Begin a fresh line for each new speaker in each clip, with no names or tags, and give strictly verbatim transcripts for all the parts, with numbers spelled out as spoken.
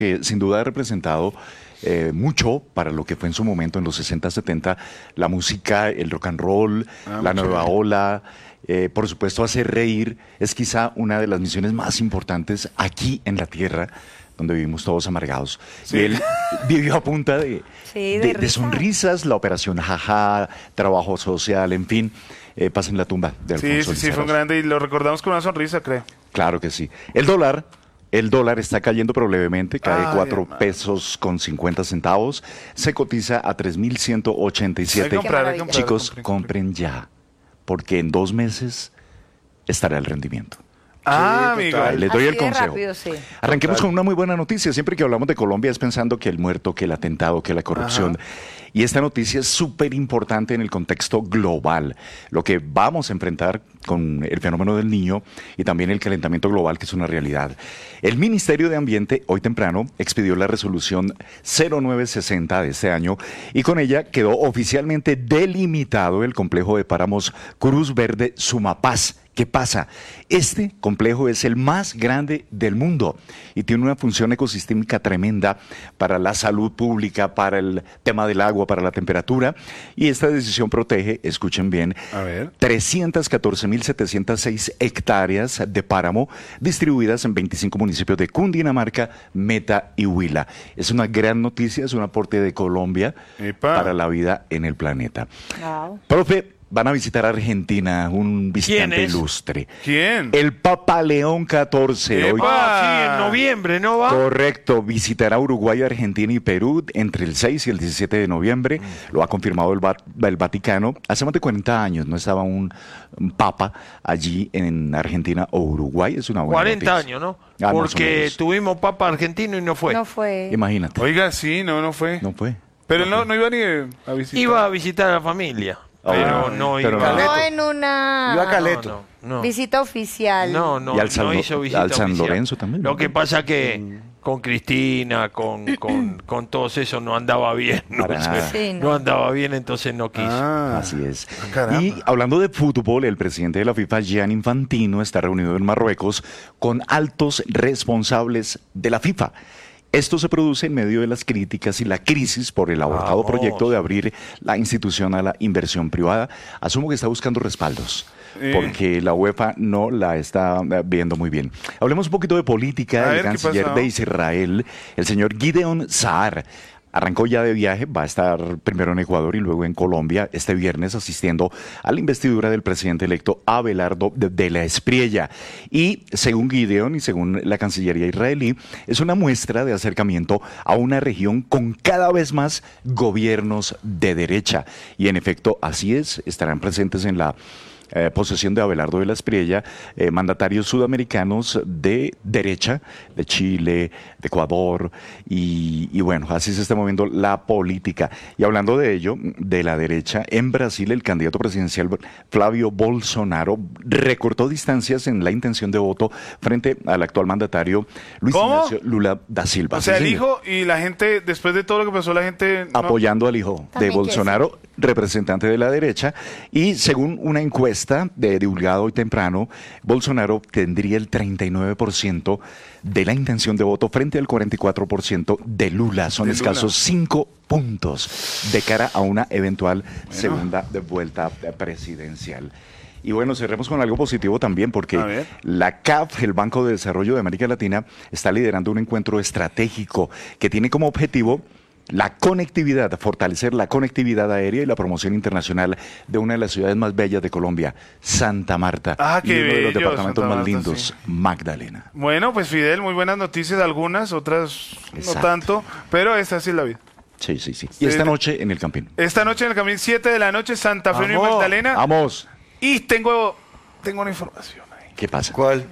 que sin duda ha representado eh, mucho para lo que fue en su momento en los sesenta, setenta, la música, el rock and roll,
Ah,
la
mucho
nueva
bien.
ola. Eh, por supuesto, hacer reír es quizá una de las misiones más importantes aquí en la tierra, donde vivimos todos amargados.
Sí.
Y él vivió a punta de,
Sí, de
de- de
risa.
sonrisas, la operación jaja, trabajo social, en fin, eh, pasa en la tumba de
Sí,
Alfonso
sí, sí, fue un
Lizarazo.
grande y lo recordamos con una sonrisa, creo.
Claro que sí. El dólar, el dólar está cayendo pero levemente, cae
Ay,
cuatro
hermano.
pesos con cincuenta centavos, se cotiza a tres mil ciento ochenta y
Hay que
siete.
comprar, hay que
maravilla.
comprar,
Chicos,
compren, compren.
compren ya, porque en dos meses estará el rendimiento.
Ah,
Sí,
amigo.
total.
Les doy
Así
el
de
consejo.
rápido, sí.
Arranquemos
Total.
con una muy buena noticia. Siempre que hablamos de Colombia es pensando que el muerto, que el atentado, que la corrupción. Y esta noticia es súper importante en el contexto global. Lo que vamos a enfrentar con el fenómeno del niño y también el calentamiento global, que es una realidad. El Ministerio de Ambiente, hoy temprano, expidió la resolución cero nueve sesenta de este año y con ella quedó oficialmente delimitado el complejo de páramos Cruz Verde Sumapaz. ¿Qué pasa? Este complejo es el más grande del mundo y tiene una función ecosistémica tremenda para la salud pública, para el tema del agua, para la temperatura. Y esta decisión protege, escuchen bien,
A ver.
trescientas catorce mil setecientas seis hectáreas de páramo distribuidas en veinticinco municipios de Cundinamarca, Meta y Huila. Es una gran noticia, es un aporte de Colombia
Epa.
para la vida en el planeta.
Wow.
Profe, van a visitar Argentina, un visitante
¿Quién es?
ilustre.
¿Quién?
El Papa León catorce. Hoy,
¡Epa!
Ah, sí, en noviembre, ¿no va?
correcto, visitará Uruguay, Argentina y Perú entre el seis y el diecisiete de noviembre. Lo ha confirmado el, Va- el Vaticano. Hace más de cuarenta años no estaba un, un Papa allí en Argentina o Uruguay. Es una buena
cuarenta
noticia.
años, ¿no?
Ah, más o
Porque
menos.
tuvimos papa argentino y no fue.
No fue.
Imagínate.
Oiga, sí, no, no fue.
No fue.
Pero no, no iba ni a visitar.
Iba a visitar a la familia,
Ah,
pero
bueno.
no
Pero
iba.
no.
No en una
Iba a
No,
Caleto.
no, no.
visita oficial.
No, no,
Y al San
no
Lo-
hizo visita
al San
oficial.
Lorenzo también,
Lo
¿no?
que pasa que con Cristina, con, con, con todos esos no andaba bien. No,
Para
sé.
nada.
Sí,
no
no.
andaba bien, entonces no quiso.
Ah,
Así es.
Ah, caramba.
Y hablando de fútbol, el presidente de la FIFA, Gianni Infantino, está reunido en Marruecos con altos responsables de la FIFA. Esto se produce en medio de las críticas y la crisis por el abortado
Vamos.
proyecto de abrir la institución a la inversión privada. Asumo que está buscando respaldos,
Eh.
porque la UEFA no la está eh, viendo muy bien. Hablemos un poquito de política.
A
El
ver, ¿qué
canciller
pasó?
de Israel, el señor Gideon Saar, arrancó ya de viaje, va a estar primero en Ecuador y luego en Colombia este viernes asistiendo a la investidura del presidente electo Abelardo de, de la Espriella. Y según Gideon y según la Cancillería israelí, es una muestra de acercamiento a una región con cada vez más gobiernos de derecha. Y en efecto, así es, estarán presentes en la Eh, posesión de Abelardo de la Espriella, eh, mandatarios sudamericanos de derecha, de Chile, de Ecuador, y, y bueno, así se está moviendo la política. Y hablando de ello, de la derecha, en Brasil el candidato presidencial Flavio Bolsonaro recortó distancias en la intención de voto frente al actual mandatario Luis
¿Cómo?
Ignacio Lula da Silva.
O sea,
Sí,
el
señor.
hijo y la gente, después de todo lo que pasó, la gente... no-
Apoyando al hijo de
También
Bolsonaro, representante de la derecha, y según una encuesta de divulgada hoy temprano, Bolsonaro tendría el treinta y nueve por ciento de la intención de voto frente al cuarenta y cuatro por ciento de Lula. Son
De Lula.
escasos cinco puntos de cara a una eventual segunda de vuelta presidencial. Y bueno, cerremos con algo positivo también, porque
A ver.
la C A F, el Banco de Desarrollo de América Latina, está liderando un encuentro estratégico que tiene como objetivo la conectividad, fortalecer la conectividad aérea y la promoción internacional de una de las ciudades más bellas de Colombia, Santa Marta.
Ah,
y
qué
uno de los
bello,
departamentos
Santa
más
Marta,
lindos,
sí.
Magdalena.
Bueno, pues Fidel, muy buenas noticias, algunas, otras no
Exacto.
tanto, pero esta sí es la vida.
Sí, sí, sí.
Sí.
Y esta noche en el Campín.
Esta noche en el Camino siete de la noche, Santa Fe y
Vamos.
Magdalena.
Vamos.
Y tengo, tengo una información ahí.
¿Qué pasa?
¿Cuál?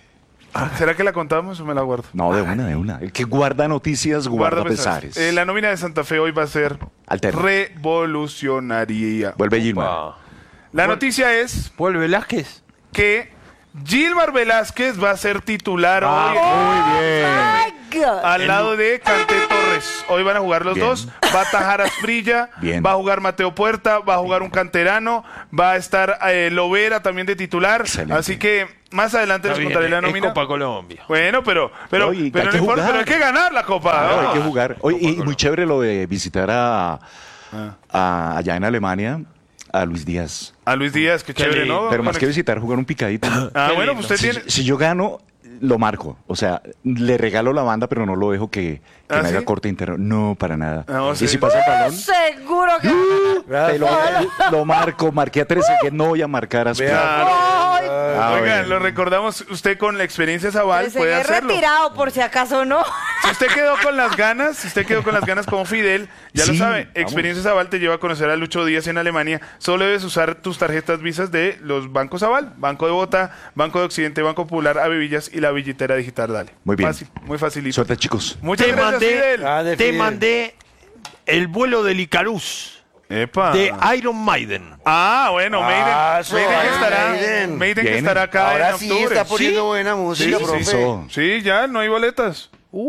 ¿Será que la contamos o me la guardo?
No, de una, de una. El que guarda noticias, guarda,
Guarda
pesares.
Eh, la nómina de Santa Fe hoy va a ser
Alterna.
revolucionaria.
Vuelve Gilmar.
Opa.
La noticia es
¿Paul Velázquez?
que Gilmar Velázquez va a ser titular hoy
Muy bien.
My God.
al lado de Canté Torres. Hoy van a jugar los
Bien.
dos. Va a atajar a Asprilla,
Bien.
va a jugar Mateo Puerta, va a jugar un canterano, va a estar eh, Lovera también de titular.
Excelente.
Así que Más adelante
Está
les
bien,
contaré la
es
nómina.
Copa Colombia.
Bueno, pero, pero,
No, y
pero
hay
no
que
importa,
jugar.
pero hay que ganar la Copa.
Claro,
¿no?
hay que jugar. Oye, y muy chévere lo de visitar a,
Ah.
a- allá en Alemania a Luis Díaz.
A Luis Díaz, qué
Qué
chévere,
lindo.
¿no?
Pero más
Con
que
ex-
visitar, jugar un picadito.
Ah,
Qué
bueno,
lindo.
pues usted
Si,
tiene...
si yo gano, lo marco. O sea, le regalo la banda, pero no lo dejo que, que
¿Ah,
me haga
sí?
corte interno. No, para nada.
Ah, o
y
sea,
si pasa el balón,
Seguro que.
te lo, lo marco. Marqué a trece, que no voy a marcar a su
Claro.
Ay,
Ah,
Oigan,
bueno.
lo recordamos, usted con la experiencia Zaval
se
puede
quedé
hacerlo.
retirado por si acaso no.
Si usted quedó con las ganas, si usted quedó con las ganas como Fidel, ya lo
Sí,
sabe,
vamos.
Experiencia Zaval te lleva a conocer a Lucho Díaz en Alemania. Solo debes usar tus tarjetas visas de los bancos Zaval, Banco de Bogotá, Banco de Occidente, Banco Popular, Avivillas y la billetera digital. Dale.
Muy bien.
Fácil, muy facilito.
Suerte, chicos.
Muchas
Te
gracias,
mandé,
Fidel.
Ah, de
te
Fidel.
mandé el vuelo del Icarus
Epa.
de Iron Maiden.
Ah, bueno,
Ah,
Maiden,
eso,
Maiden que
Iron
estará,
Maiden.
Maiden que
Bien.
estará acá
Ahora
en
sí
octubre.
está poniendo
¿Sí?
buena música,
Sí,
profe.
Eso
Sí, ya, no hay boletas.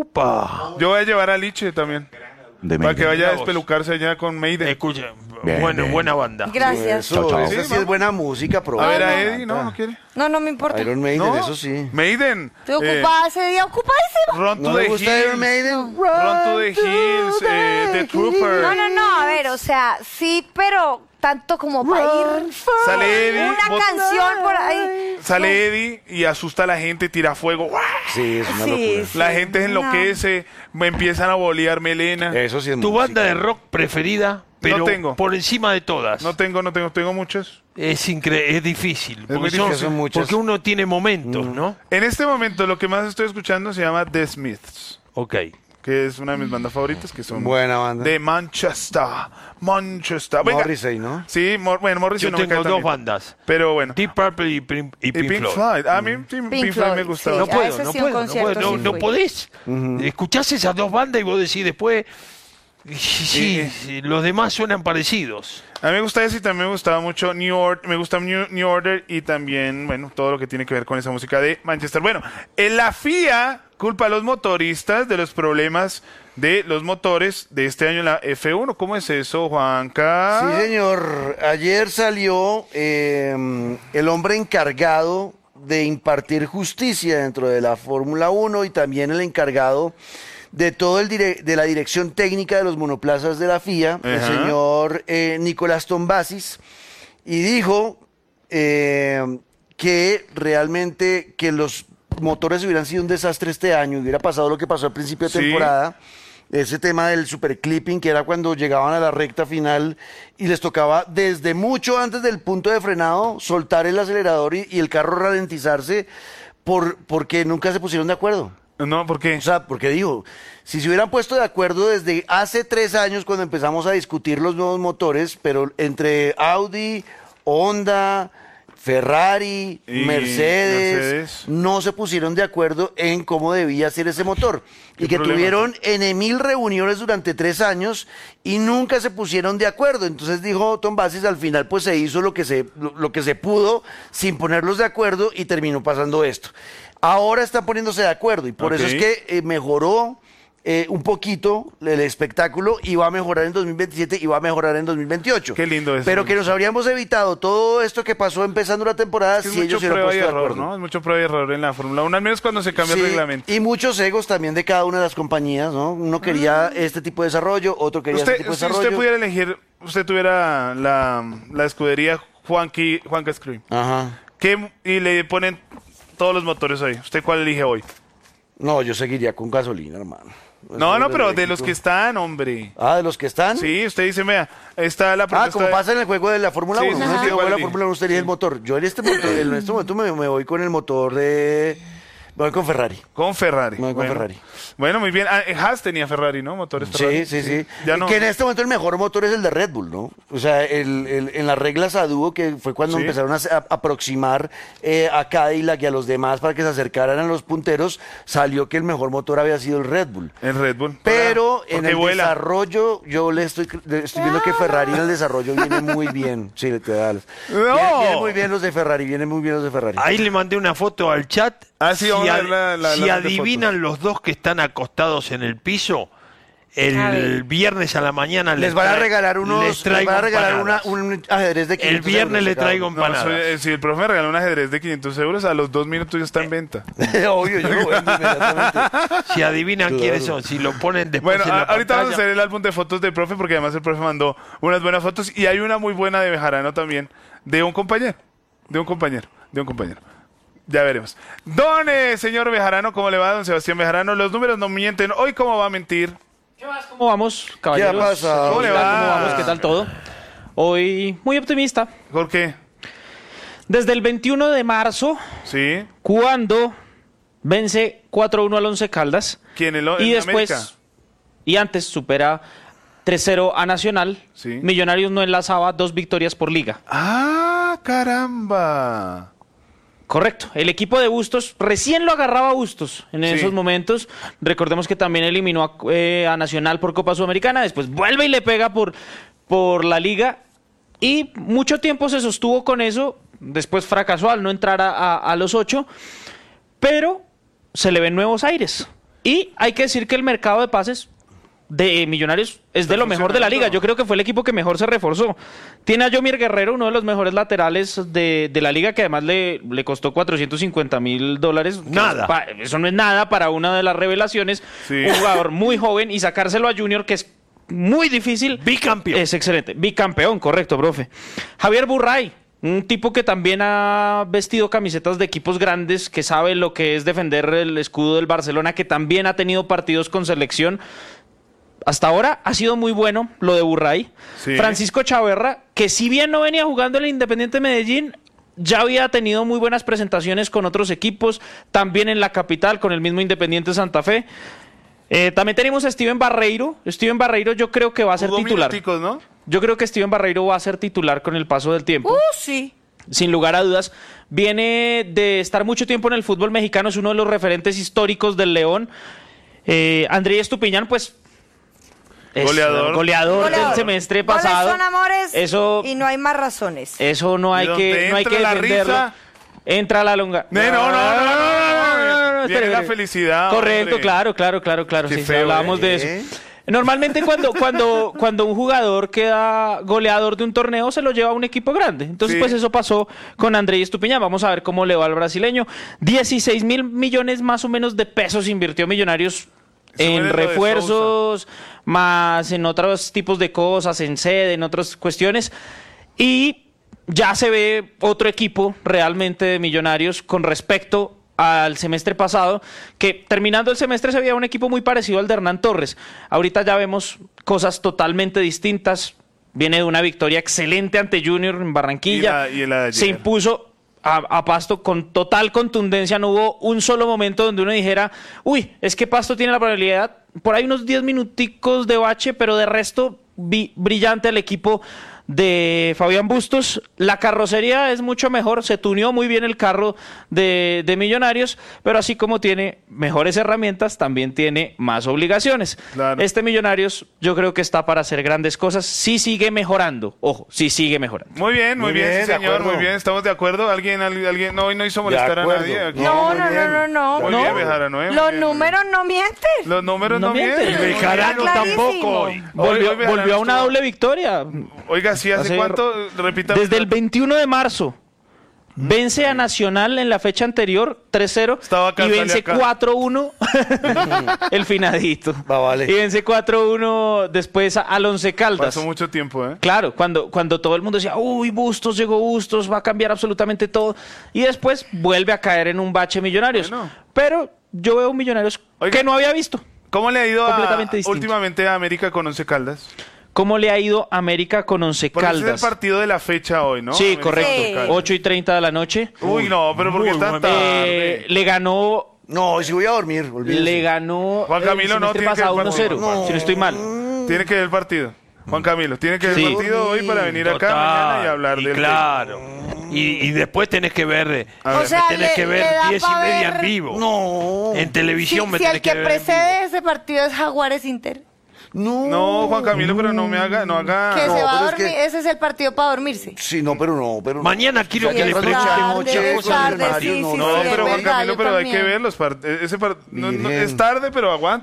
Upa.
Yo voy a llevar a Liche también.
de
Para que
Maiden.
vaya a
Mira vos.
despelucarse allá con Maiden.
Escucha,
Bien,
bueno,
bien.
buena banda.
Gracias.
Eso,
Chao, chao.
esa
Sí,
sí es
vamos.
buena música, profe.
A ver a
Me
Eddie, ¿no?
encanta.
¿No quiere?
No, no me importa.
Iron Maiden,
No.
eso sí.
Maiden.
Estoy
eh,
ocupada ese día, ocupadísima.
Run to
¿No
the
le gusta
Hills.
Iron Maiden?
Run to the Hills. eh, The Trooper.
No, no, no, a ver, o sea, sí, pero tanto como para ir.
Sale Eddie.
Una
bot-
canción por ahí.
Sale Eddie y asusta a la gente, tira fuego. ¡Guau!
Sí, es una
Sí,
locura.
sí.
La gente se
No.
enloquece, me empiezan a bolear melena.
Eso sí es
¿Tu
música.
banda de rock preferida? Pero
tengo.
por encima de todas.
No tengo, no tengo, tengo muchas.
Es increíble, es difícil.
muy
Porque,
difícil,
son muchas.
porque uno tiene momentos,
Mm.
¿no?
En este momento lo que más estoy escuchando se llama The Smiths,
Ok.
que es una de mis bandas favoritas, que son
Buena banda.
de Manchester. Manchester. Venga.
Morrissey, ¿no?
Sí, Mor- bueno, Morrissey
Yo
no me
tengo
cae tan
dos
bien.
bandas.
Pero bueno.
Deep Purple y, Pink- y
Y
Pink,
Pink
Floyd.
Floyd. A mí sí, Pink,
Pink
Floyd me
Floyd,
gusta.
sí.
No
A
puedo,
ese
no
sí, un
puedo, no
concierto
puedo, no,
sí
no
fui.
podés. Escuchás esas dos bandas y vos decís después, sí, sí, sí, los demás suenan parecidos.
A mí me gusta eso y también me gustaba mucho New Order, me gusta New, New Order y también, bueno, todo lo que tiene que ver con esa música de Manchester. Bueno, en la F I A culpa a los motoristas de los problemas de los motores de este año en la F uno. ¿Cómo es eso, Juanca?
Sí, señor. Ayer salió eh, el hombre encargado de impartir justicia dentro de la Fórmula uno y también el encargado de todo el dire- de la dirección técnica de los monoplazas de la F I A, el
Ajá.
señor eh, Nicolás Tombasis, y dijo eh, que realmente que los motores hubieran sido un desastre este año, hubiera pasado lo que pasó al principio de
Sí.
temporada, ese tema del super clipping, que era cuando llegaban a la recta final y les tocaba desde mucho antes del punto de frenado soltar el acelerador y, y el carro ralentizarse por, porque nunca se pusieron de acuerdo.
No, ¿por qué?
O sea, porque dijo, si se hubieran puesto de acuerdo desde hace tres años cuando empezamos a discutir los nuevos motores, pero entre Audi, Honda, Ferrari,
Y
Mercedes,
Mercedes.
no se pusieron de acuerdo en cómo debía ser ese motor.
¿Qué
Y que
problema?
tuvieron en mil reuniones durante tres años y nunca se pusieron de acuerdo. Entonces dijo Tom Basis, al final pues se hizo lo que se, lo, lo que se pudo sin ponerlos de acuerdo y terminó pasando esto. Ahora están poniéndose de acuerdo y por eso
Ok.
es que eh, mejoró eh, un poquito el espectáculo y va a mejorar en dos mil veintisiete y va a mejorar en dos mil veintiocho.
Qué lindo eso.
Pero que nos habríamos evitado todo esto que pasó empezando la temporada
Es que es
si ellos
mucho
se hubieran
prueba y
puesto de
error,
acuerdo.
¿no? Es mucho prueba y error en la Fórmula uno, al menos cuando se cambia
Sí,
el reglamento.
y muchos egos también de cada una de las compañías, ¿no? Uno quería este tipo de desarrollo, otro quería este
Usted,
tipo de
si
desarrollo.
usted pudiera elegir, usted tuviera la, la escudería Juanqui, Juanca Scream,
Ajá.
¿qué, y le ponen todos los motores ahí, ¿usted cuál elige hoy?
No, yo seguiría con gasolina, hermano.
No,
Eso
no,
es
pero de
eléctrico.
los que están, hombre.
Ah, de los que están.
Sí, usted dice, vea, está la
Ah,
propuesta
como
de-
pasa en el juego de la Fórmula
Sí,
uno.
sí,
Uno
sí,
si
igual
juega la
elige.
Fórmula uno, usted elige el motor. Yo en este momento, en este momento me, me voy con el motor de... Me voy con Ferrari.
Con Ferrari.
Me voy con
bueno.
Ferrari.
Bueno, muy bien. Ah, eh, Haas tenía Ferrari, ¿no? Motores Ferrari.
Sí, sí, sí.
Ya no.
Que en este momento el mejor motor es el de Red Bull, ¿no? O sea, el, el- en las reglas a dúo, que fue cuando
Sí.
empezaron a, a- aproximar eh, a Cadillac y a los demás para que se acercaran a los punteros, salió que el mejor motor había sido el Red Bull.
El Red Bull.
Pero
Porque
en el
vuela.
desarrollo, yo le estoy, le estoy viendo que Ferrari en el desarrollo viene muy bien. Sí, te da.
No.
Vienen, vienen muy bien los de Ferrari, vienen muy bien los de Ferrari.
Ahí le mandé una foto al chat.
Ah, sí, vamos
si
a
ad-
ver la- la-
si
la de
adivinan los dos que están acostados en el piso, el viernes a la mañana
Les van a
tra-
regalar unos,
les
les
traigo
van a regalar una,
empanadas.
un ajedrez de
El
quinientos
viernes
euros
le
cada
traigo
uno.
No,
empanadas.
soy- si el profe me regaló un ajedrez de quinientos euros, a los dos minutos ya está en venta.
Obvio, yo lo vendo inmediatamente.
Si adivinan
Claro.
quiénes son, si lo ponen después
Bueno,
en la
a- ahorita vamos a
pantalla.
hacer el álbum de fotos del profe, porque además el profe mandó unas buenas fotos y hay una muy buena de Bejarano también, de un compañero, de un compañero, de un compañero. Ya veremos. Don eh, señor Bejarano, ¿cómo le va, don Sebastián Bejarano? Los números no mienten. Hoy, ¿cómo va a mentir?
¿Qué más? ¿Cómo vamos, caballeros?
¿Qué ha pasado?
¿Cómo le
¿Qué tal?
va?
¿Cómo vamos? ¿Qué tal todo? Hoy muy optimista.
¿Por qué?
Desde el veintiuno de marzo,
¿Sí?
cuando vence cuatro uno al Once Caldas.
¿Quién? ¿El,
Y
el
después,
América?
y antes supera tres cero a Nacional.
Sí.
Millonarios no enlazaba dos victorias por liga.
¡Ah, caramba!
Correcto. El equipo de Bustos recién lo agarraba a Bustos en
Sí.
esos momentos. Recordemos que también eliminó a, eh, a Nacional por Copa Sudamericana. Después vuelve y le pega por, por la liga. Y mucho tiempo se sostuvo con eso. Después fracasó al no entrar a, a- a los ocho. Pero se le ven nuevos aires. Y hay que decir que el mercado de pases de Millonarios es de lo mejor de la liga. Yo creo que fue el equipo que mejor se reforzó. Tiene a Yomir Guerrero, uno de los mejores laterales de, de la liga, que además le, le costó cuatrocientos cincuenta mil dólares. que
Nada.
es pa- Eso no es nada para una de las revelaciones.
Sí.
Un jugador muy joven y sacárselo a Junior, que es muy difícil.
Bicampeón.
Es excelente. Bicampeón, correcto, profe. Javier Burray, un tipo que también ha vestido camisetas de equipos grandes, que sabe lo que es defender el escudo del Barcelona, que también ha tenido partidos con selección. Hasta ahora ha sido muy bueno lo de Burray.
Sí.
Francisco Chaverra, que si bien no venía jugando en el Independiente Medellín, ya había tenido muy buenas presentaciones con otros equipos, también en la capital, con el mismo Independiente Santa Fe. Eh, también tenemos a Steven Barreiro. Steven Barreiro yo creo que va a ser
Jugó
titular.
minuticos, ¿no?
Yo creo que Steven Barreiro va a ser titular con el paso del tiempo.
Uh, sí.
Sin lugar a dudas. Viene de estar mucho tiempo en el fútbol mexicano, es uno de los referentes históricos del León. Eh, Andrés Estupiñán, pues... es
Goleador.
goleador del
Goleador.
semestre
Goles
pasado.
son amores
Eso,
y no hay más razones.
eso no hay
Y donde
que, no hay
entra
que
la
defenderlo.
risa-
Entra la longa.
No, no, no, no, no, no, no, no. Viene
espere,
la
espere.
felicidad,
Correcto,
hombre.
claro, claro, claro, claro.
Qué
Sí, sí,
feo,
hablábamos de
¿eh?
eso. Normalmente cuando, cuando, cuando un jugador queda goleador de un torneo se lo lleva a un equipo grande. Entonces,
Sí.
pues eso pasó con Andrés Estupiñán. Vamos a ver cómo le va al brasileño. dieciséis mil millones más o menos de pesos invirtió Millonarios
Eso
en
es lo de
refuerzos, más en otros tipos de cosas, en sede, en otras cuestiones. Y ya se ve otro equipo realmente de Millonarios con respecto al semestre pasado, que terminando el semestre se veía un equipo muy parecido al de Hernán Torres. Ahorita ya vemos cosas totalmente distintas. Viene de una victoria excelente ante Junior en Barranquilla.
Y la- y la de
se
ayer.
impuso a, a Pasto con total contundencia. No hubo un solo momento donde uno dijera, uy, es que Pasto tiene la probabilidad. Por ahí unos diez minuticos de bache, pero de resto vi brillante el equipo de Fabián Bustos. La carrocería es mucho mejor, se tuneó muy bien el carro de, de Millonarios, pero así como tiene mejores herramientas, también tiene más obligaciones.
Claro.
Este Millonarios yo creo que está para hacer grandes cosas, sí sigue mejorando, ojo, sí sigue mejorando.
Muy bien, muy,
Muy
bien,
bien,
sí,
de
señor,
acuerdo.
muy bien, estamos de acuerdo. ¿Alguien, alguien, alguien- no, hoy no hizo molestar a
acuerdo.
nadie? Aquí.
No,
muy
no, no,
bien.
no, no.
Muy
No.
bien, Bejarano, ¿eh? Muy
Los
bien,
números no mienten.
muy bien. Los números no,
No mienten.
mienten.
Y Bejarano
Está clarísimo.
tampoco hoy.
Volvió,
hoy Bejarano
volvió a una
estuvo-
doble victoria.
Oiga, sí, ¿hace
Hace-
cuánto? Repita.
Desde el veintiuno de marzo. Vence a Nacional en la fecha anterior, tres cero,
Estaba acá,
y
salí
vence
acá.
cuatro uno el finadito.
Va, vale.
Y vence cuatro uno después a- al Once Caldas.
Pasó mucho tiempo, ¿eh?
Claro, cuando, cuando todo el mundo decía, uy, Bustos, llegó Bustos, va a cambiar absolutamente todo. Y después vuelve a caer en un bache Millonarios.
Bueno.
Pero yo veo un Millonarios
Oiga.
que no había visto.
¿Cómo le ha ido a,
Completamente distinto.
últimamente a América con Once Caldas?
¿Cómo le ha ido América con Once
Porque ese es
Caldas?
el partido de la fecha hoy, ¿no?
Sí,
América
correcto.
con Caldas.
ocho y treinta de la noche.
Uy, no, pero ¿por qué
Muy
tan
buen-
tarde?
Eh, le ganó
No, si voy a dormir, olvídese.
Le ganó
Juan Camilo,
el
no,
semestre
tiene que
pasado
ver
uno cero,
partido.
si no estoy mal.
Tiene que ver el partido. Juan Camilo, tiene que ver
Sí.
el partido hoy para venir acá
Total,
mañana y hablar
y
del
claro. Y, y después tenés que ver, eh,
A
O
ver.
sea,
me tenés
le-
que
le
ver
da
diez y
pa'
media
ver-
en vivo.
No.
En televisión
Si,
me
si
tenés
el
que,
que
ver en
precede ese partido es Jaguares Inter,
No.
No, Juan Camilo, pero no me haga, no haga.
que
no,
se va a
pero es
dormir,
que-
ese es el partido para dormirse.
Sí, no, pero no, pero no.
Mañana quiero
Sí,
que le
es
pregunten
tarde,
muchas
es
cosas del
tarde,
partido.
sí,
No,
sí,
no,
sí,
pero
es
Juan
verdad,
Camilo,
yo
pero hay
también.
que ver los partidos. Ese par- no, no,
Miren.
es tarde, pero aguante.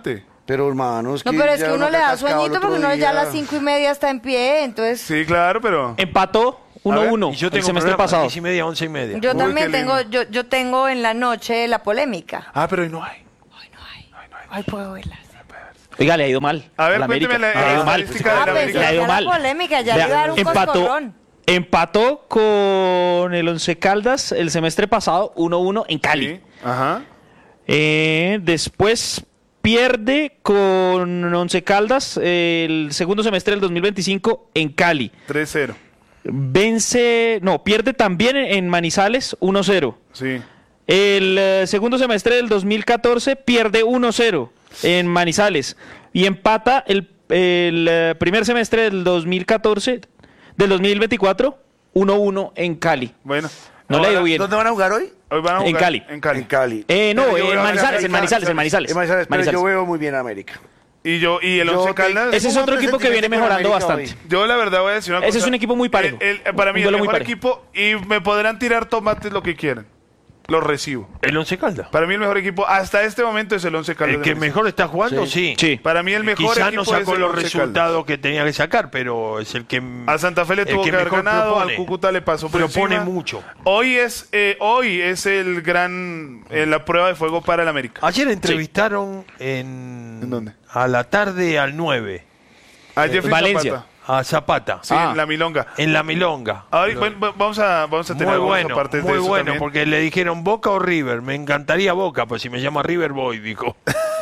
Pero hermano, es
No,
que
pero es
ya
que uno le da
cascado el
sueñito
otro
porque uno ya
día.
a las cinco y media está en pie, entonces...
Sí, claro, pero...
Empató uno uno
Y yo
el
tengo
semestre
programa
pasado.
diez y media, once y media.
Yo
Uy,
también
qué lindo.
tengo, yo, yo tengo en la noche la polémica.
Ah, pero hoy no hay.
Ay, puedo verla.
Oiga, le ha ido mal.
A ver,
la América.
cuénteme la-
Le ha
la
ido mal.
estadística de la
Ah, pensé
América.
Le ha
que
ido
era
mal.
la polémica, ya
Vea,
le iba a dar un
empató,
coscorrón.
empató con el Once Caldas el semestre pasado uno uno en Cali.
Sí, ajá.
Eh, después pierde con Once Caldas eh, el segundo semestre del dos mil veinticinco en Cali.
tres cero.
Vence, no, pierde también en en Manizales uno cero.
Sí.
El eh, segundo semestre del dos mil catorce pierde uno cero en Manizales y empata el, el, eh, primer semestre del dos mil catorce, del dos mil veinticuatro, uno uno en Cali.
Bueno.
No le ha ido bien.
¿Dónde van a jugar hoy?
Hoy van a
En
jugar
Cali.
En Cali.
En Cali.
Eh, no,
Pero yo
en
veo a
Manizales,
América-
en Manizales, en Manizales.
En Manizales, pero
Manizales.
yo veo muy bien a América.
Y yo, y el
Yo
Once
te-
Caldas...
Ese es
Tengo
otro
un
equipo que viene
presentimiento con
mejorando
América
bastante.
Yo la verdad voy a decir una
Ese
cosa.
es un equipo muy parejo.
El- el- para mí
Un
el
duelo muy
mejor
parejo.
equipo y me podrán tirar tomates lo que quieran. Lo recibo.
El Once Caldas.
Para mí el mejor equipo hasta este momento es el Once Caldas.
El
de
que
Manizales.
mejor está jugando, sí.
Sí.
Para mí el mejor
Quizás
equipo
no sacó
es el
los
Once
resultados
Caldas.
que tenía que sacar, pero es el que
A Santa Fe le
el
tuvo que, haber
mejor
ganado,
propone.
al Cúcuta le pasó por
Propone
encima.
mucho.
Hoy es eh, hoy es el gran eh, la prueba de fuego para el América.
Ayer entrevistaron en,
¿En dónde?
a la tarde al nueve
A Jeffrey
Valencia.
Zapata.
a Zapata,
Sí,
Ah.
en la Milonga.
en la Milonga.
Ahora,
Lo-
bueno, va- vamos a vamos a tener
muy
algunas
bueno,
partes
muy
de eso
bueno,
también.
porque le dijeron Boca o River. Me encantaría Boca, pues si me llama River voy, dijo.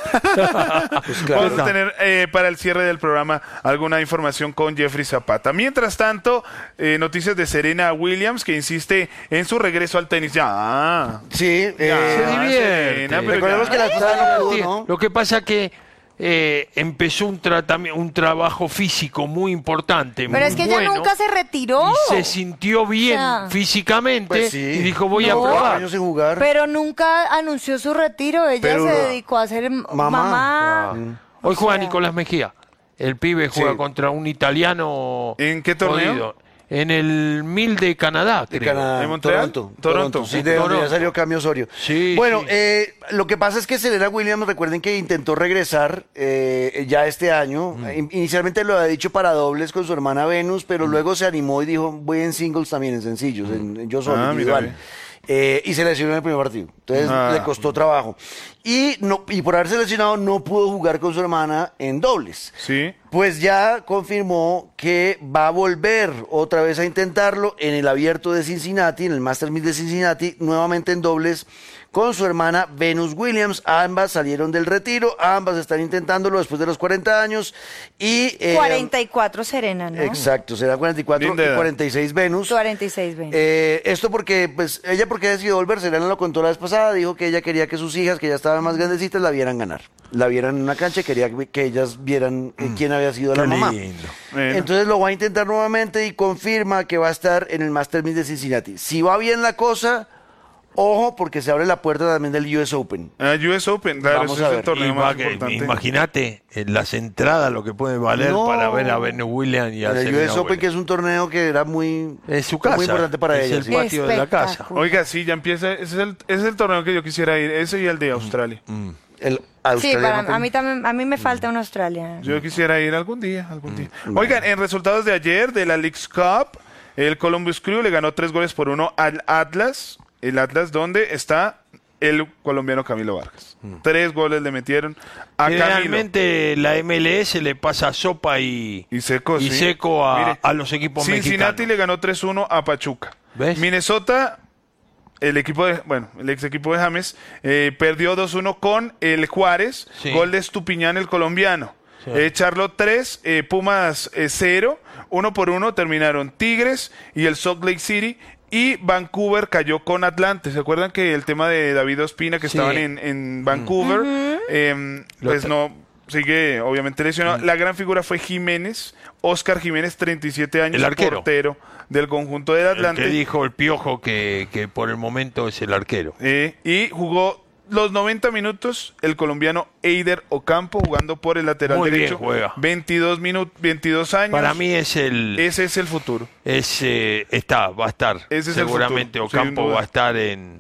Vamos a tener eh, para el cierre del programa alguna información con Jeffrey Zapata. Mientras tanto, eh, noticias de Serena Williams, que insiste en su regreso al tenis. Ya.
Sí, eh,
Se divierte.
Serena, pero
recordemos
ya.
que la pasada no pudo, ¿no?
Lo que pasa que eh, empezó un tratamiento, un trabajo físico muy importante.
Pero
muy
es que ella
bueno,
nunca se retiró.
y se sintió bien
O sea,
físicamente
Pues sí.
y dijo voy
No.
a probar.
años sin jugar.
Pero nunca anunció su retiro. Ella
Pero
se
no.
dedicó a ser m-
Mamá.
mamá.
Hoy
O
juega
sea,
Nicolás Mejía. El pibe juega
Sí.
contra un italiano.
¿En qué torneo?
jodido. En el Mil de Canadá,
De
creo.
Canadá,
¿En Montreal?
Toronto,
Toronto.
Sí, de donde ya
Toronto.
salió Cami Osorio.
Sí,
Bueno,
sí.
eh, lo que pasa es que Serena Williams, recuerden que intentó regresar eh, ya este año. In- Inicialmente lo había dicho para dobles con su hermana Venus, pero luego se animó y dijo, voy en singles también, en sencillos, en, en yo solo,
Ah,
individual.
mira,
Eh, y se lesionó en el primer partido. Entonces
Ah.
le costó trabajo. Y, no, y por haberse lesionado no pudo jugar con su hermana en dobles.
Sí.
Pues ya confirmó que va a volver otra vez a intentarlo en el abierto de Cincinnati, en el Masters mil de Cincinnati, nuevamente en dobles con su hermana Venus Williams. Ambas salieron del retiro, ambas están intentándolo después de los cuarenta años. Y, eh,
cuarenta y cuatro Serena, ¿no?
Exacto, será cuarenta y cuatro
Linda
y
edad.
cuarenta y seis Venus.
cuarenta y seis, veinte.
Eh, esto porque, pues, ella porque decidió volver, Serena lo contó la vez pasada, dijo que ella quería que sus hijas, que ya estaban más grandecitas, la vieran ganar. La vieran en una cancha y quería que ellas vieran eh, quién había sido la
Qué
mamá.
lindo.
Bueno.
Entonces lo va a intentar nuevamente y confirma que va a estar en el Masters mil de Cincinnati. Si va bien la cosa, ojo, porque se abre la puerta también del U S Open.
Ah, U S Open, claro,
Vamos
ese
a
es el
ver.
torneo más
Ima- que-
importante.
Imagínate en las entradas lo que puede valer
No.
para ver a Venus Williams y a
El U
Serena
S Open,
Williams.
que es un torneo que era muy,
Es su casa,
muy importante para
es
ella.
el
sí.
patio de la casa.
Espectacular.
Oiga, sí, ya empieza. Ese es, el, ese es el torneo que yo quisiera ir. Ese y el de Australia.
El
Sí,
Australian
para,
Open.
a mí también, a mí me falta un Australia.
Yo quisiera ir algún día, algún día. Oigan, en resultados de ayer de la Leagues Cup, el Columbus Crew le ganó tres goles por uno al Atlas. El Atlas donde está el colombiano Camilo Vargas. Tres goles le metieron a Camilo.
Generalmente la M L S le pasa sopa y,
Y seco,
y
sí.
seco a,
Mire,
a los equipos
Cincinnati
mexicanos.
le ganó tres uno a Pachuca.
¿Ves?
Minnesota, el equipo de, bueno, el ex equipo de James, eh, perdió dos uno con el Juárez,
Sí.
gol de Estupiñán, el colombiano.
Sí.
Eh, Charlotte tres, eh, Pumas cero, uno por uno terminaron Tigres y el Salt Lake City. Y Vancouver cayó con Atlante. ¿Se acuerdan que el tema de David Ospina, que
Sí.
estaban en, en Vancouver, em,
Lo
pues
tra-
no, sigue obviamente lesionado? La gran figura fue Jiménez, Oscar Jiménez, treinta y siete años,
El arquero.
portero del conjunto del
El
Atlante.
que dijo el Piojo que, que por el momento es el arquero.
Eh, y jugó los noventa minutos el colombiano Eider Ocampo, jugando por el lateral
Muy bien
derecho.
juega.
veintidós minutos, veintidós años.
Para mí es el
ese es el futuro.
es, eh, está, va a estar.
Ese es el
Seguramente
futuro, sin
Ocampo
duda.
va a estar en,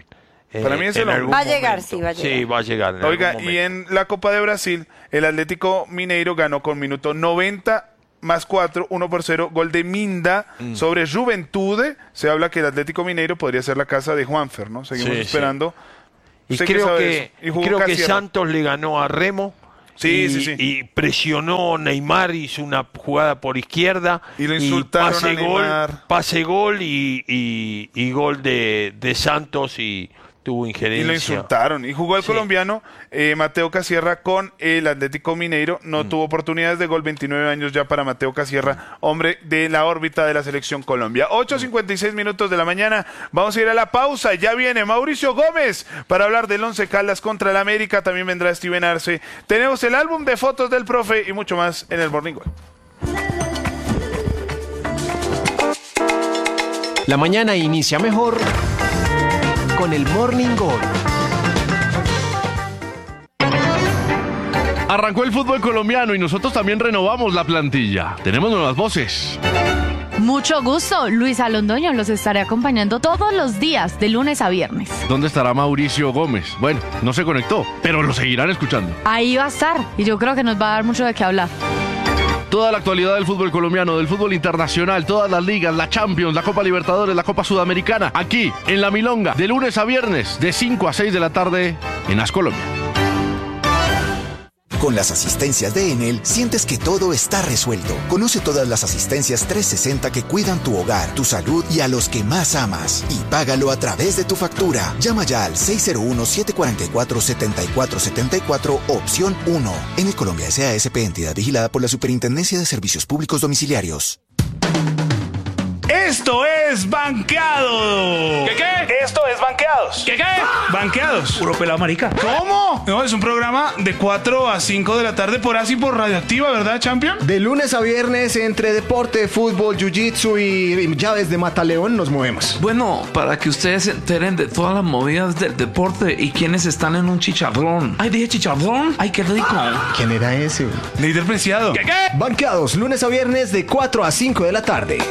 Eh,
Para mí es
en
el hombre.
algún
Va a llegar,
momento.
sí, va a llegar.
Sí, va a llegar. en
Oiga,
algún
y
momento.
en la Copa de Brasil, el Atlético Mineiro ganó con minuto noventa más cuatro, uno por cero, gol de Minda
Mm.
sobre Juventude. Se habla que el Atlético Mineiro podría ser la casa de Juanfer, ¿no? Seguimos
Sí,
esperando.
Y
Usted qué
creo
sabe de
que,
eso. Y
y
jugó
creo que
Casierra.
Santos le ganó a Remo.
Sí,
y,
sí, sí.
y presionó Neymar, hizo una jugada por izquierda.
Y lo insultaron
pase
a
gol,
Neymar.
pase gol y, y- y gol de, de Santos y tuvo injerencia.
Y lo insultaron. Y jugó el
Sí.
colombiano eh, Mateo Casierra con el Atlético Mineiro. No
Mm.
tuvo oportunidades de gol, veintinueve años ya para Mateo Casierra, hombre de la órbita de la selección Colombia. ocho cincuenta y seis minutos de la mañana. Vamos a ir a la pausa. Ya viene Mauricio Gómez para hablar del Once Caldas contra el América. También vendrá Steven Arce. Tenemos el álbum de fotos del profe y mucho más en el Morning Gol.
La mañana inicia mejor con el Morning Gol.
Arrancó el fútbol colombiano y nosotros también renovamos la plantilla. Tenemos nuevas voces.
Mucho gusto, Luisa Londoño los estaré acompañando todos los días, de lunes a viernes.
¿Dónde estará Mauricio Gómez? Bueno, no se conectó, pero lo seguirán escuchando.
Ahí va a estar y yo creo que nos va a dar mucho de qué hablar.
Toda la actualidad del fútbol colombiano, del fútbol internacional, todas las ligas, la Champions, la Copa Libertadores, la Copa Sudamericana, aquí en La Milonga, de lunes a viernes, de cinco a seis de la tarde, en As Colombia.
Con las asistencias de Enel, sientes que todo está resuelto. Conoce todas las asistencias trescientos sesenta que cuidan tu hogar, tu salud y a los que más amas. Y págalo a través de tu factura. Llama ya al seis cero uno, siete cuatro cuatro, siete cuatro siete cuatro, opción uno. Enel Colombia S A S P, entidad vigilada por la Superintendencia de Servicios Públicos Domiciliarios.
Esto es Banqueado.
¿Qué qué? Esto es Banqueados.
¿Qué qué? Banqueados.
Puro pelado marica.
¿Cómo? No, es un programa de cuatro a cinco de la tarde por así por Radioactiva, ¿verdad, Champion?
De lunes a viernes entre deporte, fútbol, jiu-jitsu y llaves de mataleón nos movemos.
Bueno, para que ustedes se enteren de todas las movidas del deporte y quienes están en un chicharrón. Ay, dije chicharrón. Ay, qué rico.
¿Quién era ese?
Líder Preciado.
¿Qué qué?
Banqueados, lunes a viernes de cuatro a cinco de la tarde.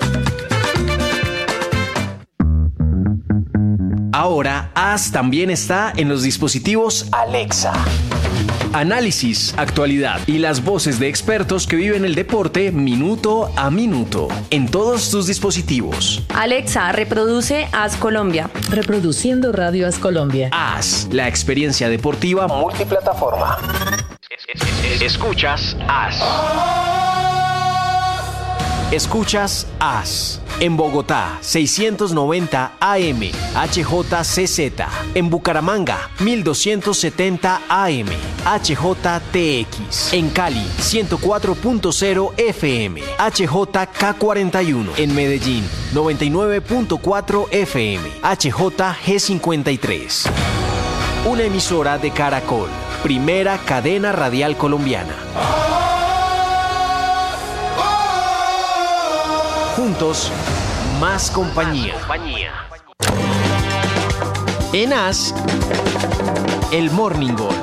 Ahora, As también está en los dispositivos Alexa. Análisis, actualidad y las voces de expertos que viven el deporte minuto a minuto en todos tus dispositivos.
Alexa, reproduce As Colombia.
Reproduciendo Radio As Colombia.
As, la experiencia deportiva multiplataforma. Escuchas As. Escuchas As. En Bogotá, seiscientos noventa A M, H J C Z. En Bucaramanga, mil doscientos setenta A M, H J T X. En Cali, ciento cuatro punto cero F M, H J K cuarenta y uno. En Medellín, noventa y nueve punto cuatro F M, H J G cincuenta y tres. Una emisora de Caracol, primera cadena radial colombiana. Juntos, más compañía. En As, el Morning Gol.